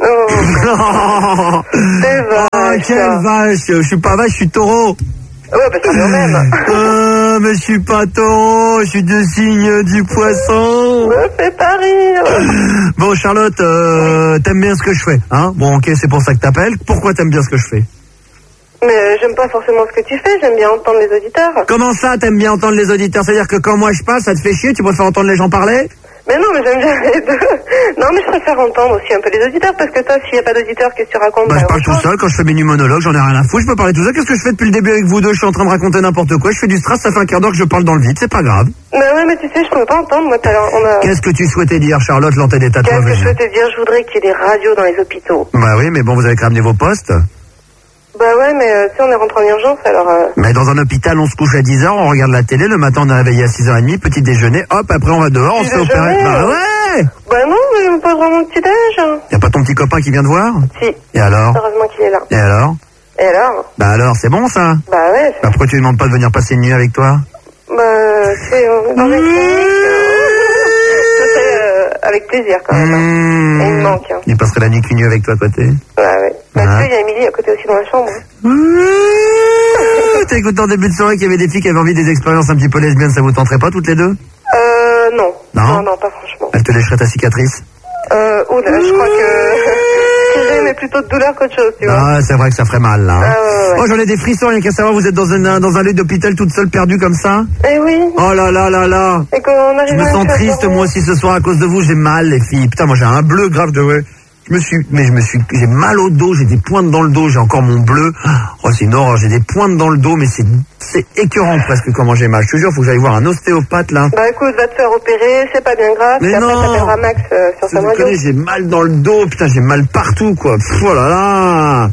C'est vache. Oh, quelle vache! Je suis pas vache, je suis taureau. Ouais, bah ça vient même. Mais je suis pas taureau, je suis du signe du poisson. Me fais pas rire. Bon, Charlotte, t'aimes bien ce que je fais, hein? Bon, ok, c'est pour ça que t'appelles. Pourquoi t'aimes bien ce que je fais? Mais j'aime pas forcément ce que tu fais, j'aime bien entendre les auditeurs. Comment ça, t'aimes bien entendre les auditeurs? C'est-à-dire que quand moi je passe, ça te fait chier, tu préfères entendre les gens parler? Mais non, mais j'aime bien les deux. Non, mais je préfère entendre aussi un peu les auditeurs, parce que toi, s'il n'y a pas d'auditeurs, qu'est-ce que tu racontes? Bah, je parle tout seul, quand je fais mes monologues, j'en ai rien à foutre, je peux parler tout seul. Qu'est-ce que je fais depuis le début avec vous deux? Je suis en train de raconter n'importe quoi, je fais du strass, ça fait un quart d'heure que je parle dans le vide, c'est pas grave. Mais ouais, mais tu sais, je peux pas entendre, moi, tout à l'heure, on a... Qu'est-ce que tu souhaitais dire, Charlotte, l'antenne des tatouages? Qu'est-ce que je souhaitais dire? Je voudrais qu'il y ait des radios dans les hôpitaux. Bah oui, mais bon, vous avez quand même amené vos postes. Bah ouais, mais tu sais, on est rentré en urgence, alors... Mais dans un hôpital, on se couche à 10h, on regarde la télé, le matin on est réveillé à 6h30, petit déjeuner, hop, après on va dehors, on se fait opérer. Bah ouais! Bah non, mais je me pose vraiment petit déj. Y'a pas ton petit copain qui vient te voir? Si. Et alors? Heureusement qu'il est là. Et alors? Et alors? Bah alors, c'est bon ça? Bah ouais. Bah pourquoi tu lui demandes pas de venir passer une nuit avec toi? Bah, c'est dans les avec plaisir quand même. Et il me manque. Hein. Il passerait la nuit qu'une nuit avec toi à côté? Ouais. Bah tu sais, il y a Émilie à côté aussi dans la chambre. T'as écouté en début de soirée qu'il y avait des filles qui avaient envie des expériences un petit peu lesbiennes, ça vous tenterait pas toutes les deux? Non. Non, pas franchement. Elle te lécherait ta cicatrice? Là, je crois que ce mais plutôt de douleur qu'autre chose, tu vois. Ah, c'est vrai que ça ferait mal, là. Ouais. Oh, j'en ai des frissons, rien qu'à savoir, vous êtes dans un lit d'hôpital toute seule, perdue comme ça? Eh oui. Oh là là là là. Et quand on arrive Je me sens triste, moi aussi, ce soir, à cause de vous, j'ai mal, les filles. Putain, moi, j'ai un bleu grave de... Ouais. J'ai mal au dos, j'ai des pointes dans le dos, j'ai encore mon bleu. Oh, c'est une horreur, j'ai des pointes dans le dos, mais c'est écœurant presque comment j'ai mal. Je te jure, faut que j'aille voir un ostéopathe, là. Bah écoute, va te faire opérer, c'est pas bien grave. Mais après, non, t'appelleras Max sur sa radio. J'ai mal dans le dos, putain, j'ai mal partout, quoi. Pff, oh là là.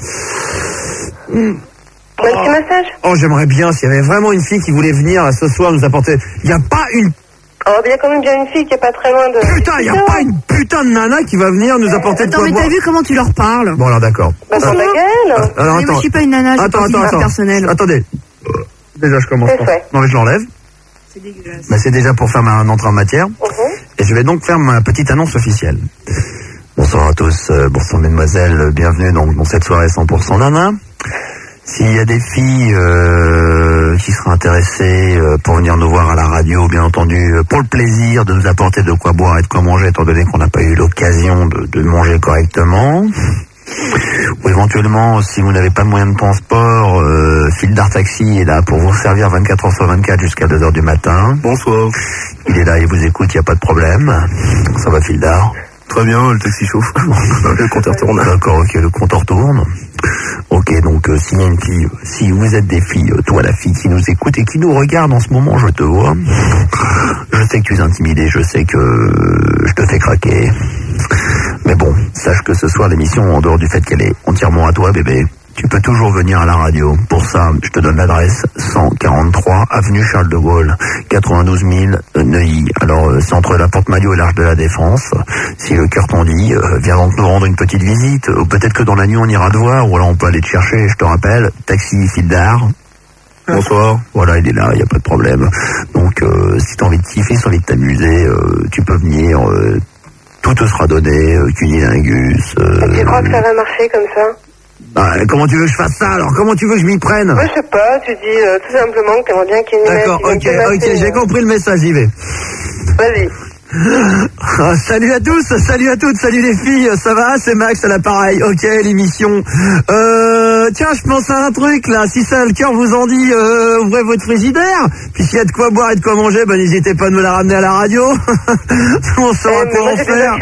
Un petit massage? Oh, j'aimerais bien, s'il y avait vraiment une fille qui voulait venir, là, ce soir, nous apporter... Il y a pas une... Oh, il y a quand même bien une fille qui est pas très loin de... Putain, il y a pas une putain de nana qui va venir nous apporter de Attends, quoi mais boire. t'as vu comment tu leur parles? Bon, alors d'accord. Bah, dans la gueule. Alors, Mais moi, je suis pas une nana, j'ai pas de vie personnelle. Attendez. Déjà, je commence. C'est fait. Non, mais je l'enlève. C'est dégueulasse. Bah, c'est déjà pour faire un entrée en matière. Et je vais donc faire ma petite annonce officielle. Bonsoir à tous, bonsoir mesdemoiselles, bienvenue donc dans cette soirée 100% nana. S'il y a des filles qui seraient intéressées pour venir nous voir à la radio, bien entendu, pour le plaisir de nous apporter de quoi boire et de quoi manger, étant donné qu'on n'a pas eu l'occasion de manger correctement. Ou éventuellement, si vous n'avez pas de moyen de transport, Fildar Taxi est là pour vous servir 24h sur 24 jusqu'à 2h du matin. Bonsoir. Il est là, il vous écoute, il n'y a pas de problème. Ça va, Fildar? Très bien, le taxi chauffe. Le compteur tourne. D'accord, ok, le compteur tourne. Ok, donc s'il y a une fille, si vous êtes des filles, toi la fille qui nous écoute et qui nous regarde en ce moment, je te vois. Je sais que tu es intimidée, je sais que je te fais craquer. Mais bon, sache que ce soir l'émission, en dehors du fait qu'elle est entièrement à toi, bébé, tu peux toujours venir à la radio. Pour ça, je te donne l'adresse 143 avenue Charles de Gaulle, 92 000 Neuilly. Alors, c'est entre la Porte Maillot et l'Arche de la Défense. Si le cœur t'en dit, viens donc nous rendre une petite visite. Ou peut-être que dans la nuit, on ira te voir. Ou alors, on peut aller te chercher. Je te rappelle, taxi Fildar. Bonsoir. Voilà, il est là, il n'y a pas de problème. Donc, si t'as envie de kiffer, si t'as envie de t'amuser, tu peux venir. Tout te sera donné, cunilingus. Tu crois que ça va marcher comme ça? Bah, comment tu veux que je fasse ça alors? Comment tu veux que je m'y prenne? Moi, je sais pas, tu dis tout simplement que t'aimerais bien qu'il y ait une D'accord, ok, j'ai compris le message, j'y vais. Vas-y. Salut à tous, salut à toutes, salut les filles, ça va? C'est Max à l'appareil, ok, l'émission. tiens, je pense à un truc là. Si ça, le cœur vous en dit, ouvrez votre frigidaire. Puis s'il y a de quoi boire et de quoi manger, ben n'hésitez pas à nous la ramener à la radio. On saura quoi en faire.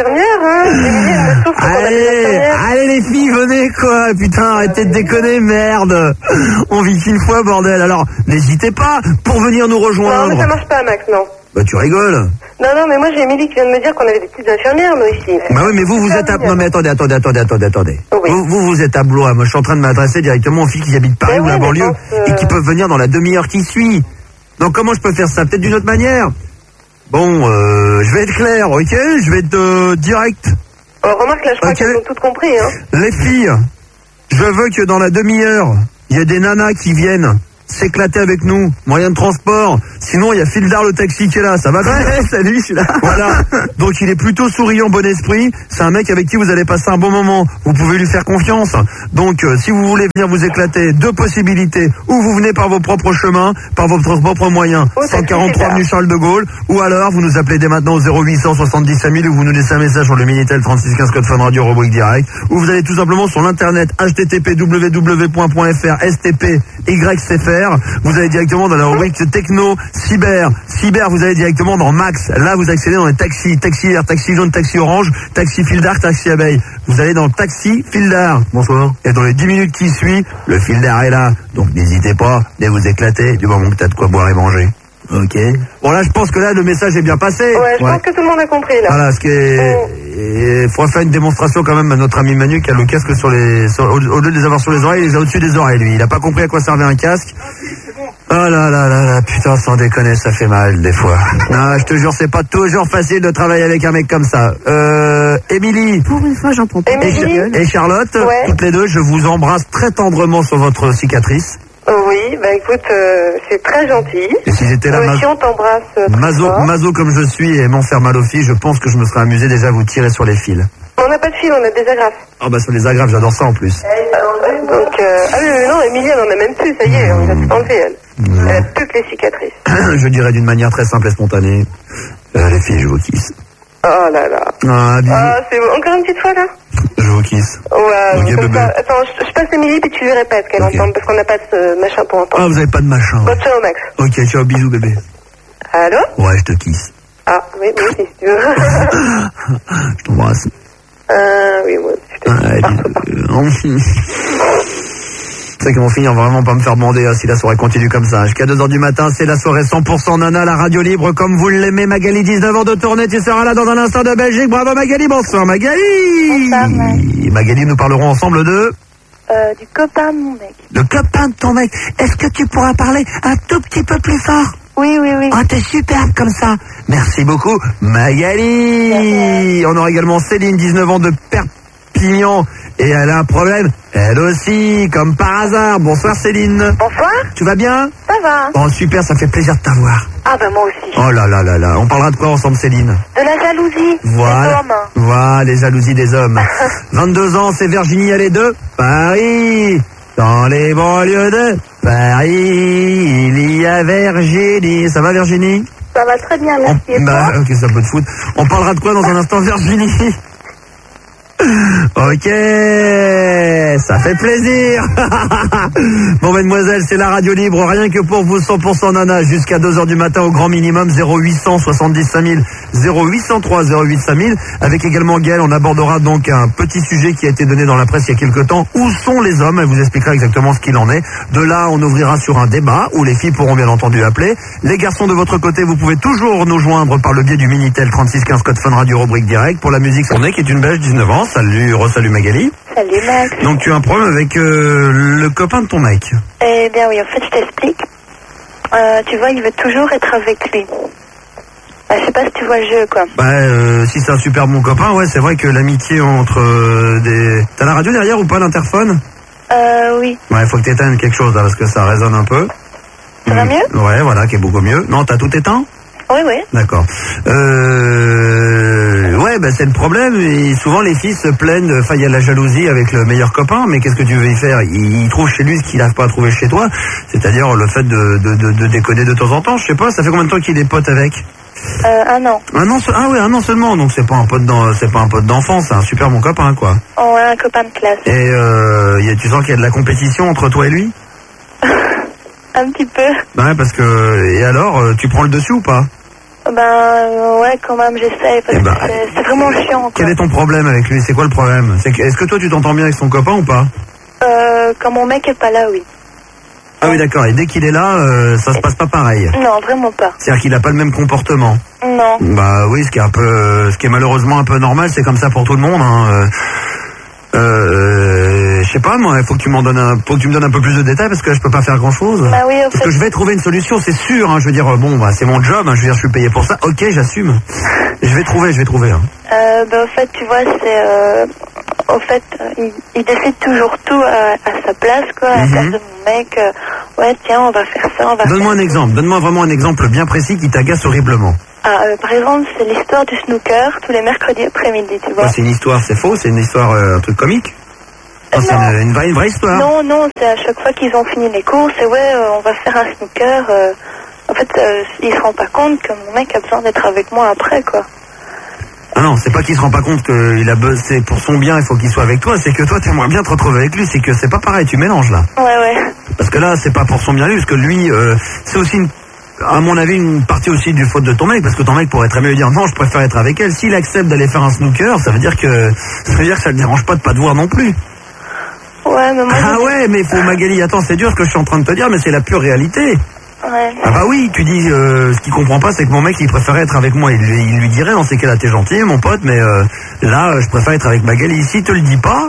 Allez les filles, venez quoi. Putain, arrêtez de déconner, merde. On vit qu'une fois, bordel. Alors, n'hésitez pas pour venir nous rejoindre. Non, mais ça marche pas, Max, non. Bah tu rigoles. Non, mais moi j'ai Émilie qui vient de me dire qu'on avait des petites infirmières, nous, ici. Bah oui, mais vous êtes à... Non mais attendez. Oui. Vous êtes à Blois. Moi je suis en train de m'adresser directement aux filles qui habitent Paris ou la banlieue et qui peuvent venir dans la demi-heure qui suit. Donc comment je peux faire ça? Peut-être d'une autre manière. Bon, je vais être clair, ok? Je vais être direct. Remarque, là, je crois qu'elles ont toutes compris, hein. Les filles, je veux que dans la demi-heure, il y ait des nanas qui viennent s'éclater avec nous, moyen de transport. Sinon, il y a Fildar le taxi qui est là. Ça va bien? Salut, je suis là. Voilà. Donc, il est plutôt souriant, bon esprit. C'est un mec avec qui vous allez passer un bon moment. Vous pouvez lui faire confiance. Donc, si vous voulez venir vous éclater, deux possibilités. Ou vous venez par vos propres chemins, par votre propre moyen. 143 avenue Charles de Gaulle. Ou alors, vous nous appelez dès maintenant au 0800 70 5000 ou vous nous laissez un message sur le Minitel 3615 code Fun Radio rubrique direct. Ou vous allez tout simplement sur l'internet http://stpycfr. Vous allez directement dans la rubrique techno, cyber, vous allez directement dans Max. Là, vous accédez dans les taxis, taxi vert, taxi jaune, taxi orange, taxi Fildar, taxi abeille. Vous allez dans le taxi Fildar. Bonsoir. Et dans les 10 minutes qui suivent, le Fildar est là. Donc n'hésitez pas, venez vous éclater du moment que t'as de quoi boire et manger. Ok. Bon là, je pense que là, le message est bien passé. Ouais, je pense que tout le monde a compris là. Voilà, il faudra faire une démonstration quand même à notre ami Manu qui a le casque sur les... au lieu de les avoir sur les oreilles, il les a au-dessus des oreilles, lui. Il a pas compris à quoi servait un casque. Oh là, putain, sans déconner, ça fait mal des fois. Non, je te jure, c'est pas toujours facile de travailler avec un mec comme ça. Émilie. Pour une fois, j'en prends pas. Et Charlotte, ouais. Toutes les deux, je vous embrasse très tendrement sur votre cicatrice. Oui, bah écoute, c'est très gentil. Et si j'étais là, si on t'embrasse maso comme je suis et aimant faire mal aux filles, je pense que je me serais amusé déjà à vous tirer sur les fils. On n'a pas de fil, on a des agrafes. Ah bah sur les agrafes, j'adore ça en plus. Donc, ah oui, mais non, Émilie, elle en a même plus, ça y est, on va tout enlever, elle. Elle a toutes les cicatrices. Je dirais d'une manière très simple et spontanée, les filles, je vous kisse. Oh là là. Ah, c'est bon. Encore une petite fois, là? Je vous kisse. Ouais, ok, bébé. Attends, je passe Émilie, puis tu lui répètes qu'elle entende, parce qu'on n'a pas de machin pour entendre. Ah, vous avez pas de machin. Bon, ciao, Max. Ok, ciao, bisous, bébé. Allô? Ouais, je te kisse. Ah, oui, si tu veux. Je t'embrasse. Oui, moi, je te C'est qu'ils vont finir vraiment pas me faire bander si la soirée continue comme ça. Jusqu'à 2h du matin, c'est la soirée 100% Nana, la radio libre comme vous l'aimez. Magali, 19 ans de tournée, tu seras là dans un instant de Belgique. Bravo Magali, bonsoir Magali. Bonsoir, Magali, nous parlerons ensemble de... du copain de mon mec. Le copain de ton mec. Est-ce que tu pourras parler un tout petit peu plus fort? Oui. Oh, t'es superbe comme ça. Merci beaucoup, Magali. On aura également Céline, 19 ans de Perpignan. Et elle a un problème, elle aussi, comme par hasard. Bonsoir Céline. Bonsoir. Tu vas bien? Ça va. Oh super, ça fait plaisir de t'avoir. Ah bah moi aussi. Oh là. On parlera de quoi ensemble Céline? De la jalousie des hommes. Voilà, les jalousies des hommes. 22 ans, c'est Virginie, elle est de Paris. Dans les banlieues de Paris, il y a Virginie. Ça va Virginie? Ça va très bien, merci. Et toi? Ok, ça peut te foutre. On parlera de quoi dans un instant Virginie? Ok, ça fait plaisir. Bon mademoiselle, c'est la radio libre, rien que pour vous, 100% Nana, jusqu'à 2h du matin au grand minimum, 0800 70 5000, 0803 08 5000. Avec également Gaëlle, on abordera donc un petit sujet qui a été donné dans la presse il y a quelques temps. Où sont les hommes? Elle vous expliquera exactement ce qu'il en est. De là, on ouvrira sur un débat où les filles pourront bien entendu appeler. Les garçons de votre côté, vous pouvez toujours nous joindre par le biais du Minitel 3615 code Fun Radio rubrique direct. Pour la musique, on est qui est une belge, 19 ans. Salut Magali. Salut Max. Donc tu as un problème avec le copain de ton mec? Eh bien oui, en fait je t'explique. Tu vois, il veut toujours être avec lui. Je sais pas si tu vois le jeu quoi. Si c'est un super bon copain, ouais, c'est vrai que l'amitié entre des... T'as la radio derrière ou pas, l'interphone? Oui. Ouais, faut que t'éteignes quelque chose là parce que ça résonne un peu. Ça va mieux? Ouais, voilà, qui est beaucoup mieux. Non, t'as tout éteint? Oui. D'accord. Ouais, c'est le problème. Et souvent, les filles se plaignent. Enfin, il y a la jalousie avec le meilleur copain. Mais qu'est-ce que tu veux y faire? Il trouve chez lui ce qu'il n'arrive pas à trouver chez toi. C'est-à-dire le fait de déconner de temps en temps. Je sais pas, ça fait combien de temps qu'il est pote avec? Un an. Ah oui, un an seulement, donc c'est pas un pote d'enfance, c'est un super bon copain, quoi. On a un copain de classe. Et tu sens qu'il y a de la compétition entre toi et lui? Un petit peu. Ouais, parce que... Et alors, tu prends le dessus ou pas? Ouais, quand même, j'essaie, parce que c'est vraiment chiant, quoi. Quel est ton problème avec lui? C'est quoi le problème? Est-ce que toi, tu t'entends bien avec son copain ou pas? Quand mon mec est pas là, oui. Ah oui, d'accord. Et dès qu'il est là, ça se passe pas pareil? Non, vraiment pas. C'est-à-dire qu'il a pas le même comportement? Non. Bah oui, ce qui est malheureusement un peu normal, c'est comme ça pour tout le monde, hein. Je sais pas, moi, il faut que tu me donnes un peu plus de détails parce que là, je peux pas faire grand chose. Bah oui, parce que je vais trouver une solution, c'est sûr, hein. Je veux dire, c'est mon job, hein. Je veux dire, je suis payé pour ça. Ok, j'assume. Je vais trouver, hein. Au fait, tu vois, il décide toujours tout à sa place, quoi, à la place de mon mec. Ouais, tiens, on va faire ça, Donne-moi un exemple, donne-moi vraiment un exemple bien précis qui t'agace horriblement. Par exemple, c'est l'histoire du snooker tous les mercredis après-midi, tu vois. C'est une histoire, c'est faux, c'est une histoire, un truc comique? C'est une vraie histoire? Non, c'est à chaque fois qu'ils ont fini les cours, c'est on va faire un snooker. En fait, il se rend pas compte que mon mec a besoin d'être avec moi après, quoi. Ah non, c'est pas qu'il se rend pas compte que c'est pour son bien, il faut qu'il soit avec toi, c'est que toi t'aimerais bien te retrouver avec lui, c'est que c'est pas pareil, tu mélanges là. Ouais. Parce que là, c'est pas pour son bien lui, parce que lui, c'est aussi à mon avis, une partie aussi du faute de ton mec, parce que ton mec pourrait très bien lui dire non, je préfère être avec elle. S'il accepte d'aller faire un snooker, ça veut dire que ça le dérange pas de pas te voir non plus. Ouais, mais moi... Ah ouais, mais Magali, attends, c'est dur ce que je suis en train de te dire, mais c'est la pure réalité. Ouais. Ah bah oui, tu dis, ce qu'il comprend pas, c'est que mon mec, il préférait être avec moi. Il lui dirait, dans ces cas-là, t'es gentil, mon pote, mais là, je préfère être avec Magali. Si te le dis pas,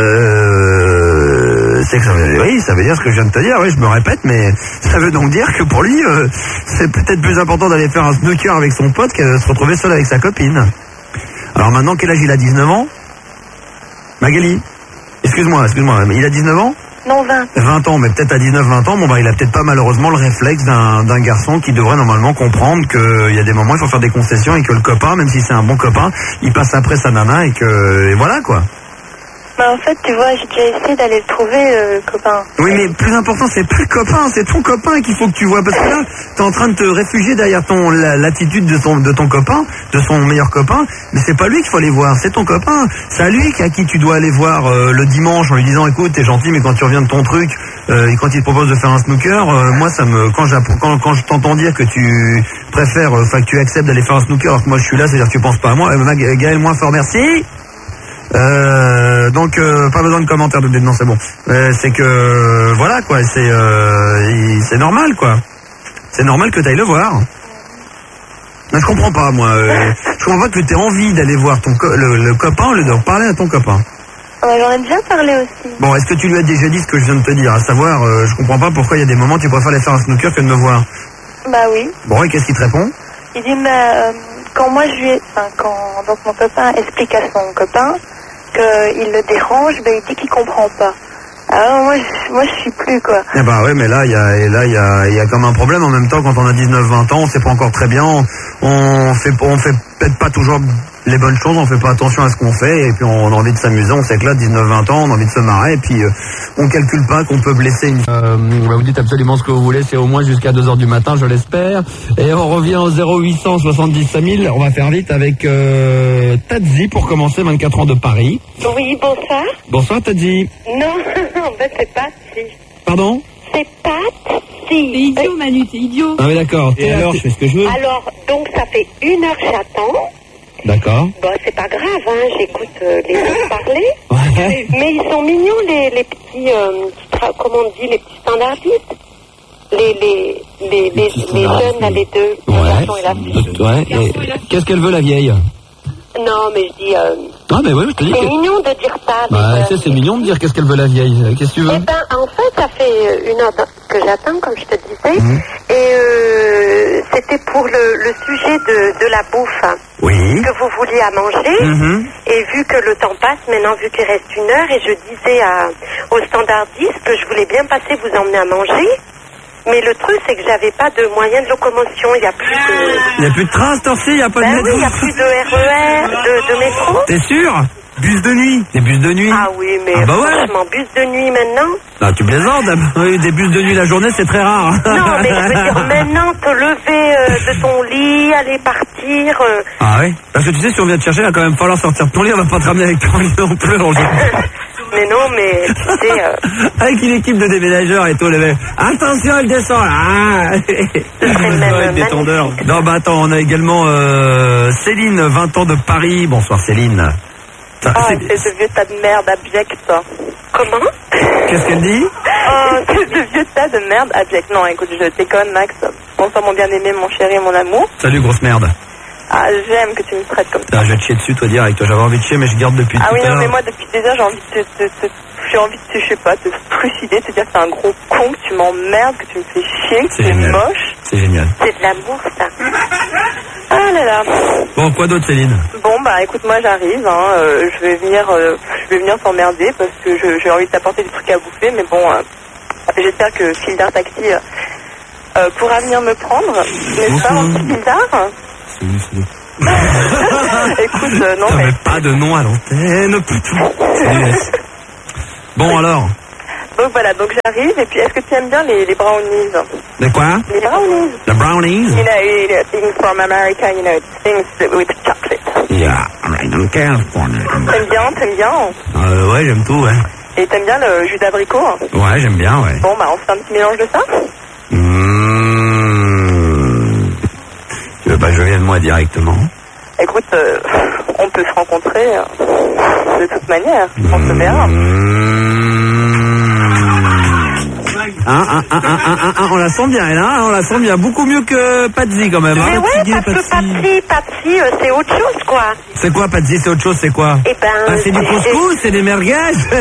c'est que ça veut dire ce que je viens de te dire. Oui, je me répète, mais ça veut donc dire que pour lui, c'est peut-être plus important d'aller faire un snooker avec son pote que de se retrouver seul avec sa copine. Alors maintenant, quel âge il a? 19 ans? Magali, excuse-moi, il a 19 ans? Non, 20. 20 ans, mais peut-être à 19-20 ans, il a peut-être pas malheureusement le réflexe d'un garçon qui devrait normalement comprendre qu'il y a des moments où il faut faire des concessions et que le copain, même si c'est un bon copain, il passe après sa nana et voilà quoi. En fait, tu vois, j'ai déjà essayé d'aller le trouver, le copain. Oui, mais plus important, c'est pas le copain, c'est ton copain qu'il faut que tu vois. Parce que là, t'es en train de te réfugier derrière l'attitude de ton copain, de son meilleur copain. Mais c'est pas lui qu'il faut aller voir, c'est ton copain. C'est à lui à qui tu dois aller voir le dimanche en lui disant, écoute, t'es gentil, mais quand tu reviens de ton truc, et quand il te propose de faire un snooker, moi, quand je t'entends dire que tu préfères, que tu acceptes d'aller faire un snooker alors que moi je suis là, c'est-à-dire que tu penses pas à moi. Gaël, moins fort, merci. Donc pas besoin de commentaires de non, c'est bon. C'est que voilà quoi, c'est normal quoi. C'est normal que tu ailles le voir. Mais je comprends pas moi. Je comprends pas que tu aies envie d'aller voir le copain au lieu de parler à ton copain. J'en ai déjà parlé aussi. Bon, est-ce que tu lui as déjà dit ce que je viens de te dire, à savoir, je comprends pas pourquoi il y a des moments où tu préfères aller faire un snooker que de me voir. Bah oui. Bon, et qu'est-ce qu'il te répond? Il dit quand donc mon copain explique à son copain qu'il le dérange, il dit qu'il comprend pas. Alors moi je suis plus quoi. Eh ben ouais, mais là il y a comme un problème en même temps. Quand on a 19-20 ans, on sait pas encore très bien, on fait peut-être pas toujours les bonnes choses, on fait pas attention à ce qu'on fait et puis on a envie de s'amuser, on s'éclate, 19-20 ans, on a envie de se marrer et puis on calcule pas qu'on peut blesser une... vous dites absolument ce que vous voulez, c'est au moins jusqu'à 2h du matin, je l'espère. Et on revient au 0800 70 5000, on va faire vite avec Tadzi pour commencer, 24 ans de Paris. Oui, bonsoir. Bonsoir Tadzi. Non, en fait c'est pas si. Pardon? C'est pas si. T'es idiot Manu, t'es idiot. Ah oui d'accord, et alors je fais ce que je veux. Alors, donc ça fait 1 heure que j'attends. D'accord. Bon, c'est pas grave, j'écoute les autres parler. Ouais. Mais ils sont mignons, les petits, comment on dit, les petits standardistes. Les jeunes, là, les deux, le garçon et la fille. Ouais. Et qu'est-ce qu'elle veut, la vieille? Non, mais je dis... Ah, mais oui, je te dis. C'est mignon de dire ça. Bah, c'est mignon de dire qu'est-ce qu'elle veut, la vieille. Qu'est-ce que tu veux? Eh ben, en fait, ça fait 1 heure que j'attends, comme je te disais. Et c'était pour le sujet de la bouffe. Oui. Que vous vouliez à manger. Et vu que le temps passe, maintenant, vu qu'il reste 1 heure, et je disais au standardiste que je voulais bien passer vous emmener à manger. Mais le truc, c'est que j'avais pas de moyen de locomotion. Il n'y a plus de... Il n'y a plus de train, cette heure-ci, il n'y a pas de métro. Oui, il n'y a plus de RER, de métro. T'es sûr? Bus de nuit. Des bus de nuit. Ah oui, mais Ah bah ouais. franchement, bus de nuit maintenant. Non, tu plaisantes. Oui, des bus de nuit la journée, c'est très rare. Non, mais je veux dire, maintenant, te lever de ton lit, aller partir. Ah oui. Parce que tu sais, si on vient te chercher, il va quand même falloir sortir de ton lit. On va pas te ramener avec ton lit non plus. Mais non, mais tu sais... Avec une équipe de déménageurs et tout, les mecs. Attention, il descend là. Ah. même Détendeur. Non, bah attends, on a également Céline, 20 ans de Paris. Bonsoir Céline. Ah, c'est ce vieux tas de merde abject, ça. Comment? Qu'est-ce qu'elle dit? Oh, c'est ce vieux tas de merde abject. Non, écoute, je déconne, Max. Bonsoir, mon bien-aimé, mon chéri, mon amour. Salut, grosse merde. Ah, j'aime que tu me traites comme ça. Ah, je vais te chier dessus, toi, direct. J'avais envie de chier, mais je garde depuis tout à l'heure. Ah oui, non, mais moi, depuis des heures, j'ai envie de je sais pas, te trucider, te dire que t'es un gros con, que tu m'emmerdes, que tu me fais chier, que C'est tu es génial. moche. C'est génial. C'est de l'amour, ça. Ah là là. Bon, quoi d'autre, Céline? Bon, bah, écoute, moi, j'arrive, hein, je vais venir t'emmerder parce que j'ai envie de t'apporter des trucs à bouffer, mais bon, j'espère que Fildar Taxi pourra venir me prendre. N'est-ce pas, mon petit Fildar? Salut. Écoute, non, T'avais mais... pas de nom à l'antenne, putain. Salut. Bon, alors. Donc voilà, donc j'arrive, et puis est-ce que tu aimes bien les brownies? De quoi? Les brownies. The brownies? You know, things from America, you know, things with chocolate. Yeah, right in California. T'aimes bien? Ouais, j'aime tout, ouais. Et t'aimes bien le jus d'abricot? Ouais, j'aime bien, ouais. Bon, bah, on fait un petit mélange de ça? Bah, je viens de moi directement. Écoute, on peut se rencontrer de toute manière, on se verra. On la sent bien, elle, hein, on la sent bien. Beaucoup mieux que Patsy, quand même. Mais Hein. ouais, Fatigué, parce que Patsy, c'est autre chose, quoi. C'est quoi, Patsy? C'est autre chose, c'est quoi? Eh ben... Ah, c'est du couscous, c'est des merguez.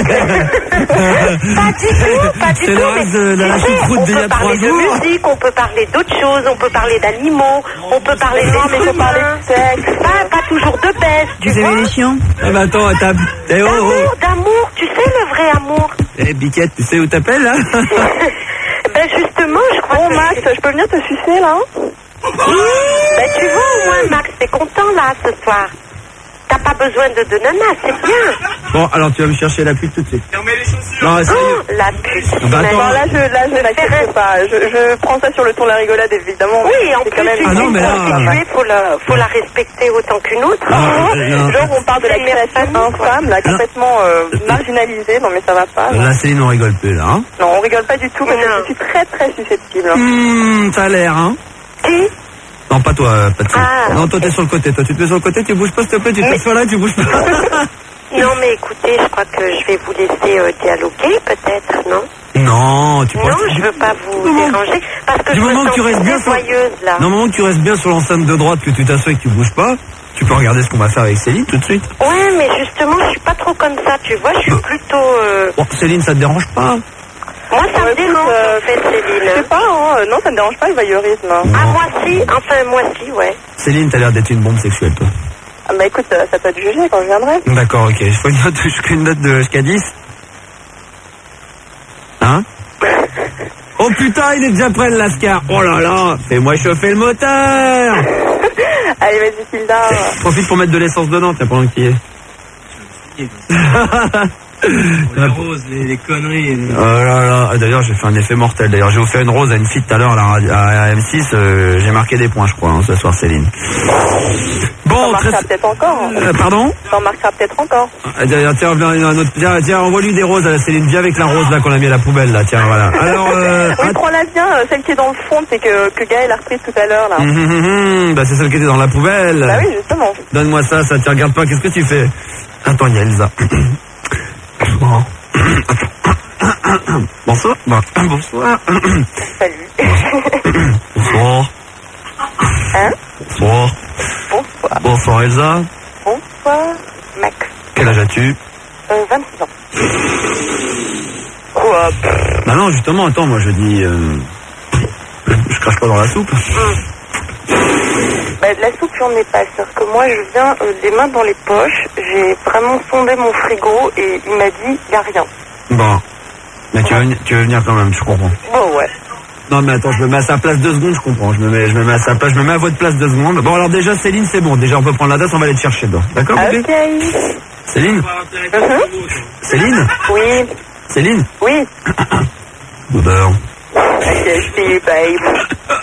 Pas du tout, pas du C'est tout. le reste de la choucroute d'il y a 3 On peut parler jours. de musique, on peut parler d'autres choses, on peut parler d'animaux, on peut parler Non, mais d'êtres faut parler humains. de sexe. Pas toujours de baisse, tu Vous vois. avez les chiens? Ah bah attends, t'as... Eh oh, oh. D'amour, tu sais le vrai amour. Eh, Biquette, tu sais où t'appelles, là? Ben justement, je crois Bon, que... Max, je peux venir te sucer, là? Ben tu vois, au moins, Max, t'es content, là, ce soir. T'as pas besoin de nana, c'est bien. Bon, alors tu vas me chercher la pute tout de suite. Fermez les chaussures. Non, sérieux. Oh, la pute. Bah, attends. Bon, là, je n'accepte pas. Je prends ça sur le ton de la rigolade, évidemment. Oui, en C'est plus, quand même... Ah non, mais là- faut la respecter autant qu'une autre. Non. Genre, on parle de la création infâme, là, complètement marginalisée. Non, mais ça va pas. Là, Céline, on rigole plus, là, hein? Non, on rigole pas du tout, mais Non. je suis très, très susceptible. Ça a l'air, hein? Qui? Non, pas toi, Patsy. Ah, non, toi, t'es sur le côté. Toi, tu te mets sur le côté, tu bouges pas, s'il te plaît, tu t'assois là, tu bouges pas. Non, mais écoutez, je crois que je vais vous laisser dialoguer, peut-être, non? Non, tu Non, pourrais... je veux pas vous déranger, parce que Du je me moment que sens tu restes bien très sur... joyeuse, là. Non, au moment que tu restes bien sur l'enceinte de droite, que tu t'assois et que tu bouges pas, tu peux regarder ce qu'on va faire avec Céline tout de suite. Ouais, mais justement, je suis pas trop comme ça, tu vois, je suis plutôt... Bon, Céline, ça te dérange pas? Moi, ça me Écoute, dérange, en fait, Je sais Céline. pas, hein. Non, ça me dérange pas le voyeurisme. Ah, moi si, enfin, moi si, ouais. Céline, t'as l'air d'être une bombe sexuelle, toi. Ah, bah écoute, ça peut être jugé quand je viendrai. D'accord, ok. Il faut une note de jusqu'à 10. Hein? Oh putain, il est déjà prêt le Lascar. Oh là là, fais-moi chauffer le moteur. Allez, vas-y, Fildar. Profite pour mettre de l'essence dedans, tiens, pendant qu'il y est. Les roses, les conneries. Oh là là. Ah, d'ailleurs, j'ai fait un effet mortel. D'ailleurs, j'ai offert une rose à une fille tout à l'heure à M6. J'ai marqué des points, je crois, hein, ce soir, Céline. Bon, T'en marqueras peut-être encore. pardon? T'en marqueras peut-être encore. D'ailleurs, tiens, un autre. Tiens, envoie-lui des roses à la Céline. Viens avec la rose là qu'on a mis à la poubelle là. Tiens, voilà. Alors, Oui, prends-la bien, celle qui est dans le fond, c'est que Gaël a reprise tout à l'heure, là. bah c'est celle qui était dans la poubelle. Bah oui, justement. Donne-moi ça, ça te regarde pas. Qu'est-ce que tu fais? Attends, il y a Elsa. Bonsoir. Bonsoir. Salut. Bonsoir. Hein? Bonsoir. Bonsoir. Bonsoir Elsa. Bonsoir, Max. Quel âge as-tu? 26 ans. Quoi? Non, justement, attends, moi je dis... je crache pas dans la soupe. Bah, de la soupe, j'en ai pas. C'est-à-dire que moi, je viens les mains dans les poches. J'ai vraiment sondé mon frigo et il m'a dit, y a rien. Bon. Mais tu veux venir quand même, je comprends. Bon, ouais. Non mais attends, je me mets à sa place 2 secondes, je comprends. Je me mets à sa place, je me mets à votre place 2 secondes. Bon alors déjà Céline, c'est bon. Déjà on peut prendre la date, on va aller te chercher dedans. D'accord, bébé? Ok. Céline Céline Oui, Céline oui. Bonheur. Okay, babe.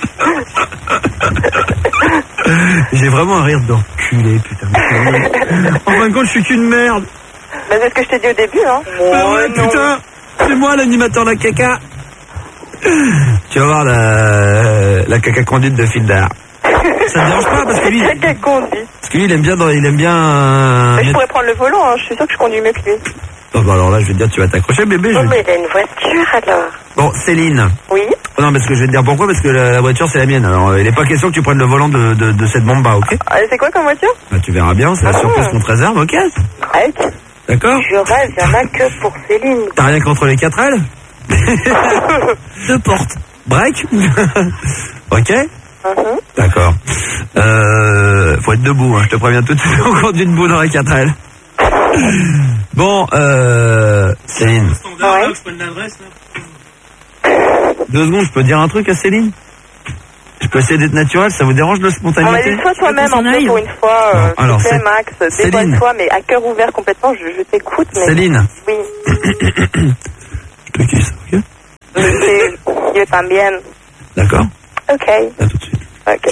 J'ai vraiment un rire d'enculé, putain. En fin de compte, je suis qu'une merde. Bah, c'est ce que je t'ai dit au début, hein. Bah ouais, putain, c'est moi l'animateur de la caca. Tu vas voir la caca conduite de Fildar. Ça te dérange pas parce que lui, Caca conduit. parce que lui il aime bien Mais je pourrais prendre le volant, hein. Je suis sûre que je conduis mieux que lui. Oh, bah alors là, je vais te dire, tu vas t'accrocher, bébé. Oh, mais il a une voiture alors. Bon, Céline. Oui. Oh, non, parce que je vais te dire pourquoi, parce que la voiture, c'est la mienne. Alors, il n'est pas question que tu prennes le volant de cette bomba, ok? C'est quoi comme voiture? Bah, tu verras bien, c'est la surprise qu'on te réserve, ok? Arrête. D'accord? Je rêve, il n'y en a que pour Céline. T'as rien contre les 4L? Deux portes. Break? Ok? D'accord. Faut être debout, hein, je te préviens tout de suite, on conduit debout dans les 4L. Bon, Céline. Standard, là, je prends l'adresse, là. 2 secondes, je peux dire un truc à Céline? Je peux essayer d'être naturel, ça vous dérange de On spontanéité? va dire, sois toi-même un peu pour une fois. Non, alors, s'il te plaît, Max, Céline. dévoile-toi, mais à cœur ouvert complètement, je t'écoute. Mais... Céline. Oui. Je te kiss, ok? Yo también. D'accord? Ok. À tout de suite. Ok.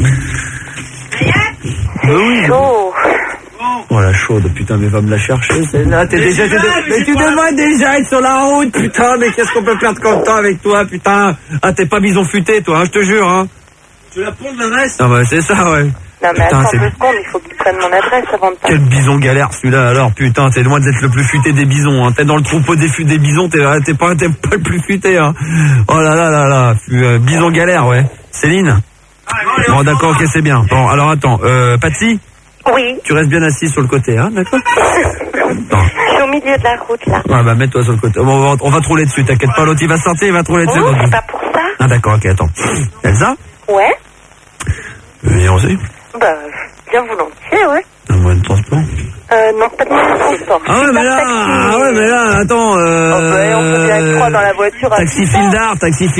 Oui. Chaud. Oh la chaude, putain, mais va me la chercher, celle-là, mais tu devrais déjà être sur la route, putain, mais qu'est-ce qu'on peut perdre comme temps avec toi, putain? Ah, t'es pas bison futé, toi, hein, je te jure, hein. Tu la prends de l'adresse? Ah bah, c'est ça, ouais. Non, mais Putain, attends c'est- 2 secondes, il faut qu'il prenne mon adresse avant de Quel bison galère, celui-là, alors, putain, t'es loin d'être le plus futé des bisons, hein. T'es dans le troupeau des bisons, t'es pas le plus futé, hein. Oh là là là là, bison galère, ouais. Céline? Bon, d'accord, ok, c'est bien. Bon, alors attends, Patsy? Oui, Tu restes bien assis sur le côté, hein, d'accord? je suis au milieu de la route là. Ouais, bah, mets-toi sur le côté. Bon, on va te rouler dessus, t'inquiète pas, l'autre il va sortir, il va te rouler dessus. Oh, c'est pas pour ça. Ah, d'accord, ok, attends. Elsa? Ouais. Viens aussi. Bah, bien volontiers, ouais. Un moyen de transport. Non, pas de moyen de transport. Ah ouais, mais là, attends, on peut bien être 3 dans la voiture. Taxi Fildar.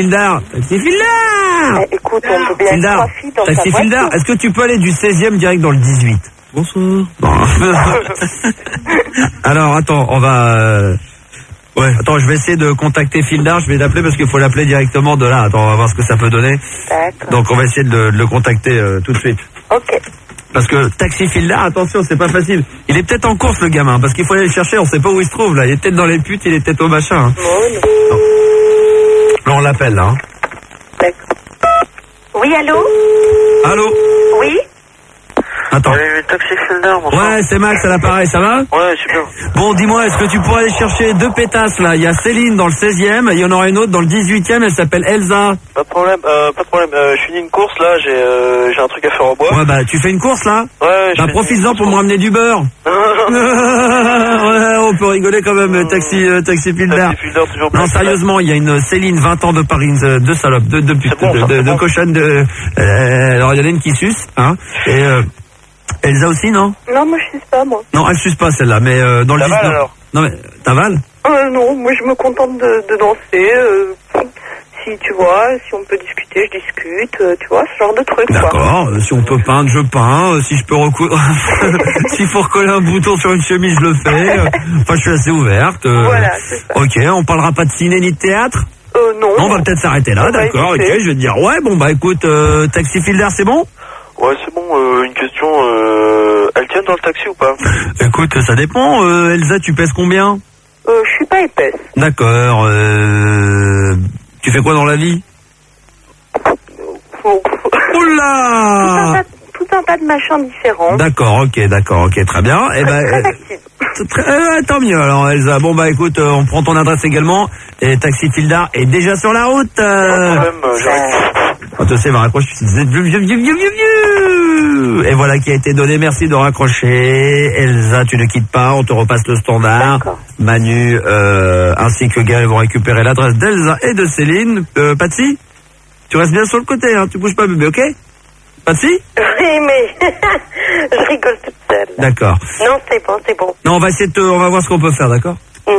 Écoute, on peut bien être Fildar. 3 filles dans Taxi sa Fildar. voiture. Est-ce que tu peux aller du 16e direct dans le 18? Bonsoir. Bon. Alors, attends, on va... Ouais, attends, je vais essayer de contacter Fildar, je vais l'appeler parce qu'il faut l'appeler directement de là. Attends, on va voir ce que ça peut donner. D'accord. Donc, on va essayer de le contacter tout de suite. Ok. Parce que Taxi Fildar, attention, c'est pas facile. Il est peut-être en course, le gamin, parce qu'il faut aller le chercher, on sait pas où il se trouve, là. Il est peut-être dans les putes, il est peut-être au machin. Hein. Là, on l'appelle, là. Hein. Oui, allô? Allô? Oui? Attends. Taxi Fildar, bonsoir. Ouais, c'est Max à l'appareil, ça va? Ouais, super. Bon, dis-moi, est-ce que tu pourrais aller chercher 2 pétasses, là? Il y a Céline dans le 16e, il y en aura une autre dans le 18e, elle s'appelle Elsa. Pas de problème, je finis une course là, j'ai un truc à faire au bois. Ouais, bah, tu fais une course, là? Ouais, Bah, profites-en pour me ramener du beurre. Ouais, on peut rigoler quand même, Taxi Fildar. Taxi Fildar, toujours Non, pas. sérieusement, il y a une Céline, 20 ans de Paris, de salope, de pute, C'est bon, ça, de c'est bon. cochonne, alors il y en a une qui suce, hein, et Elsa aussi, non? Non, moi je suis pas, moi. Non, elle suce pas celle-là, mais dans le T'avales, 19. alors? Non, mais t'avales? Non, moi je me contente de danser. Si tu vois, si on peut discuter, je discute. Tu vois, ce genre de truc, quoi. D'accord, si on peut peindre, je peins, si je peux recoudre, s'il faut recoller un bouton sur une chemise, je le fais. Enfin, je suis assez ouverte. Voilà, c'est ça. Ok, on parlera pas de ciné ni de théâtre? Non. On va peut-être s'arrêter là, On va d'accord, ok, éviter. je vais te dire, ouais, bon, bah écoute, Taxi Fildar, c'est bon? Ouais, c'est bon, une question, elle tient dans le taxi ou pas? Écoute, ça dépend, Elsa, tu pèses combien? Je suis pas épaisse. D'accord, tu fais quoi dans la vie? Oula! Tout un tas de machins différents. D'accord, ok, très bien. Eh ben, Très active. tant mieux alors, Elsa. Bon bah écoute, on prend ton adresse également. Et Taxi Fildar est déjà sur la route. Pas de problème, j'arrête. Oh, tu sais, va raccrocher. Et voilà qui a été donné. Merci de raccrocher. Elsa, tu ne quittes pas. On te repasse le standard. D'accord. Manu ainsi que Gaël vont récupérer l'adresse d'Elsa et de Céline. Patsy, tu restes bien sur le côté, hein. Tu bouges pas, bébé, ok? Patsy? Oui, mais je rigole toute seule. D'accord. Non, c'est bon. Non, on va essayer on va voir ce qu'on peut faire, d'accord?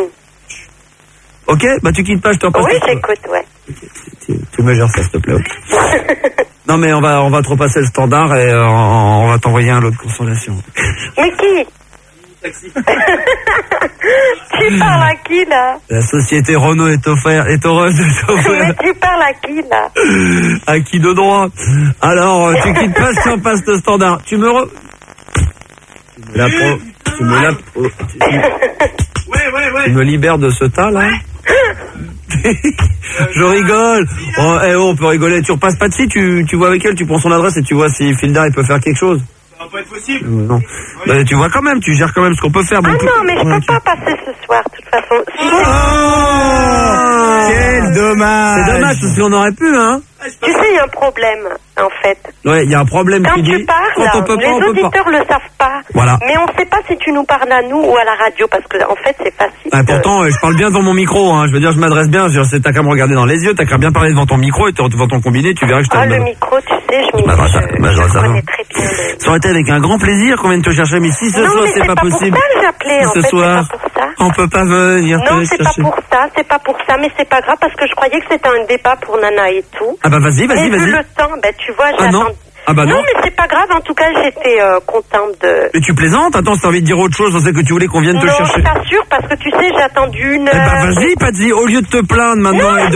Ok? Bah tu quittes pas, je te repasse. Oui, j'écoute, ouais. Tu me gères ça, s'il te plaît, ok? Non, mais on va te repasser le standard et on va t'envoyer un lot de consolation. Mais qui? taxi. Tu parles à qui, là? La société Renault est heureuse de t'offrir. Mais tu parles à qui, là? À qui de droit? Alors, tu quittes pas si on passe le standard. Tu me Ouais. Tu me libères de ce tas, là? Je rigole. Oh, on peut rigoler. Tu repasses pas dessus, tu vois avec elle, tu prends son adresse et tu vois si Fildar il peut faire quelque chose. Ça va pas être possible. Non. Bah, tu vois quand même, tu gères quand même ce qu'on peut faire. Ah non, mais je peux pas passer ce soir, de toute façon. Quel dommage. C'est dommage parce qu'on aurait pu, hein. Tu sais, il y a un problème, en fait. Ouais, il y a un problème Quand qui tu dit. parles, Quand on peut pas, les on peut pas. auditeurs le savent pas. Voilà. Mais on sait pas si tu nous parles à nous ou à la radio, parce que en fait, c'est facile. Ah, pourtant, je parle bien devant mon micro, hein. Je veux dire, je m'adresse bien. T'as qu'à me regarder dans les yeux, t'as qu'à bien parler devant ton micro et devant ton combiné, tu verras que je Ah, t'aime. le micro, tu sais, je connais très bien. Ça aurait été avec un grand plaisir qu'on vienne te chercher, mais si ce Non, soir mais c'est pas possible. pour ça que j'appelais, en Ce fait, soir, c'est pas pour ça. on peut pas venir Non, te c'est pas chercher. pour ça, mais c'est pas grave, parce que je croyais que c'était un débat pour Nana et tout. Ah bah vas-y. Et vu le temps, ben tu vois, Ah non. j'attends. Ah bah non. Non, mais c'est pas grave, en tout cas, j'étais contente de... Mais tu plaisantes? Attends, si t'as envie de dire autre chose, je sais que tu voulais qu'on vienne te Non, chercher. je t'assure, parce que tu sais, j'ai attendu une Eh heure. bah vas-y, Patsy, au lieu de te plaindre maintenant Non, et de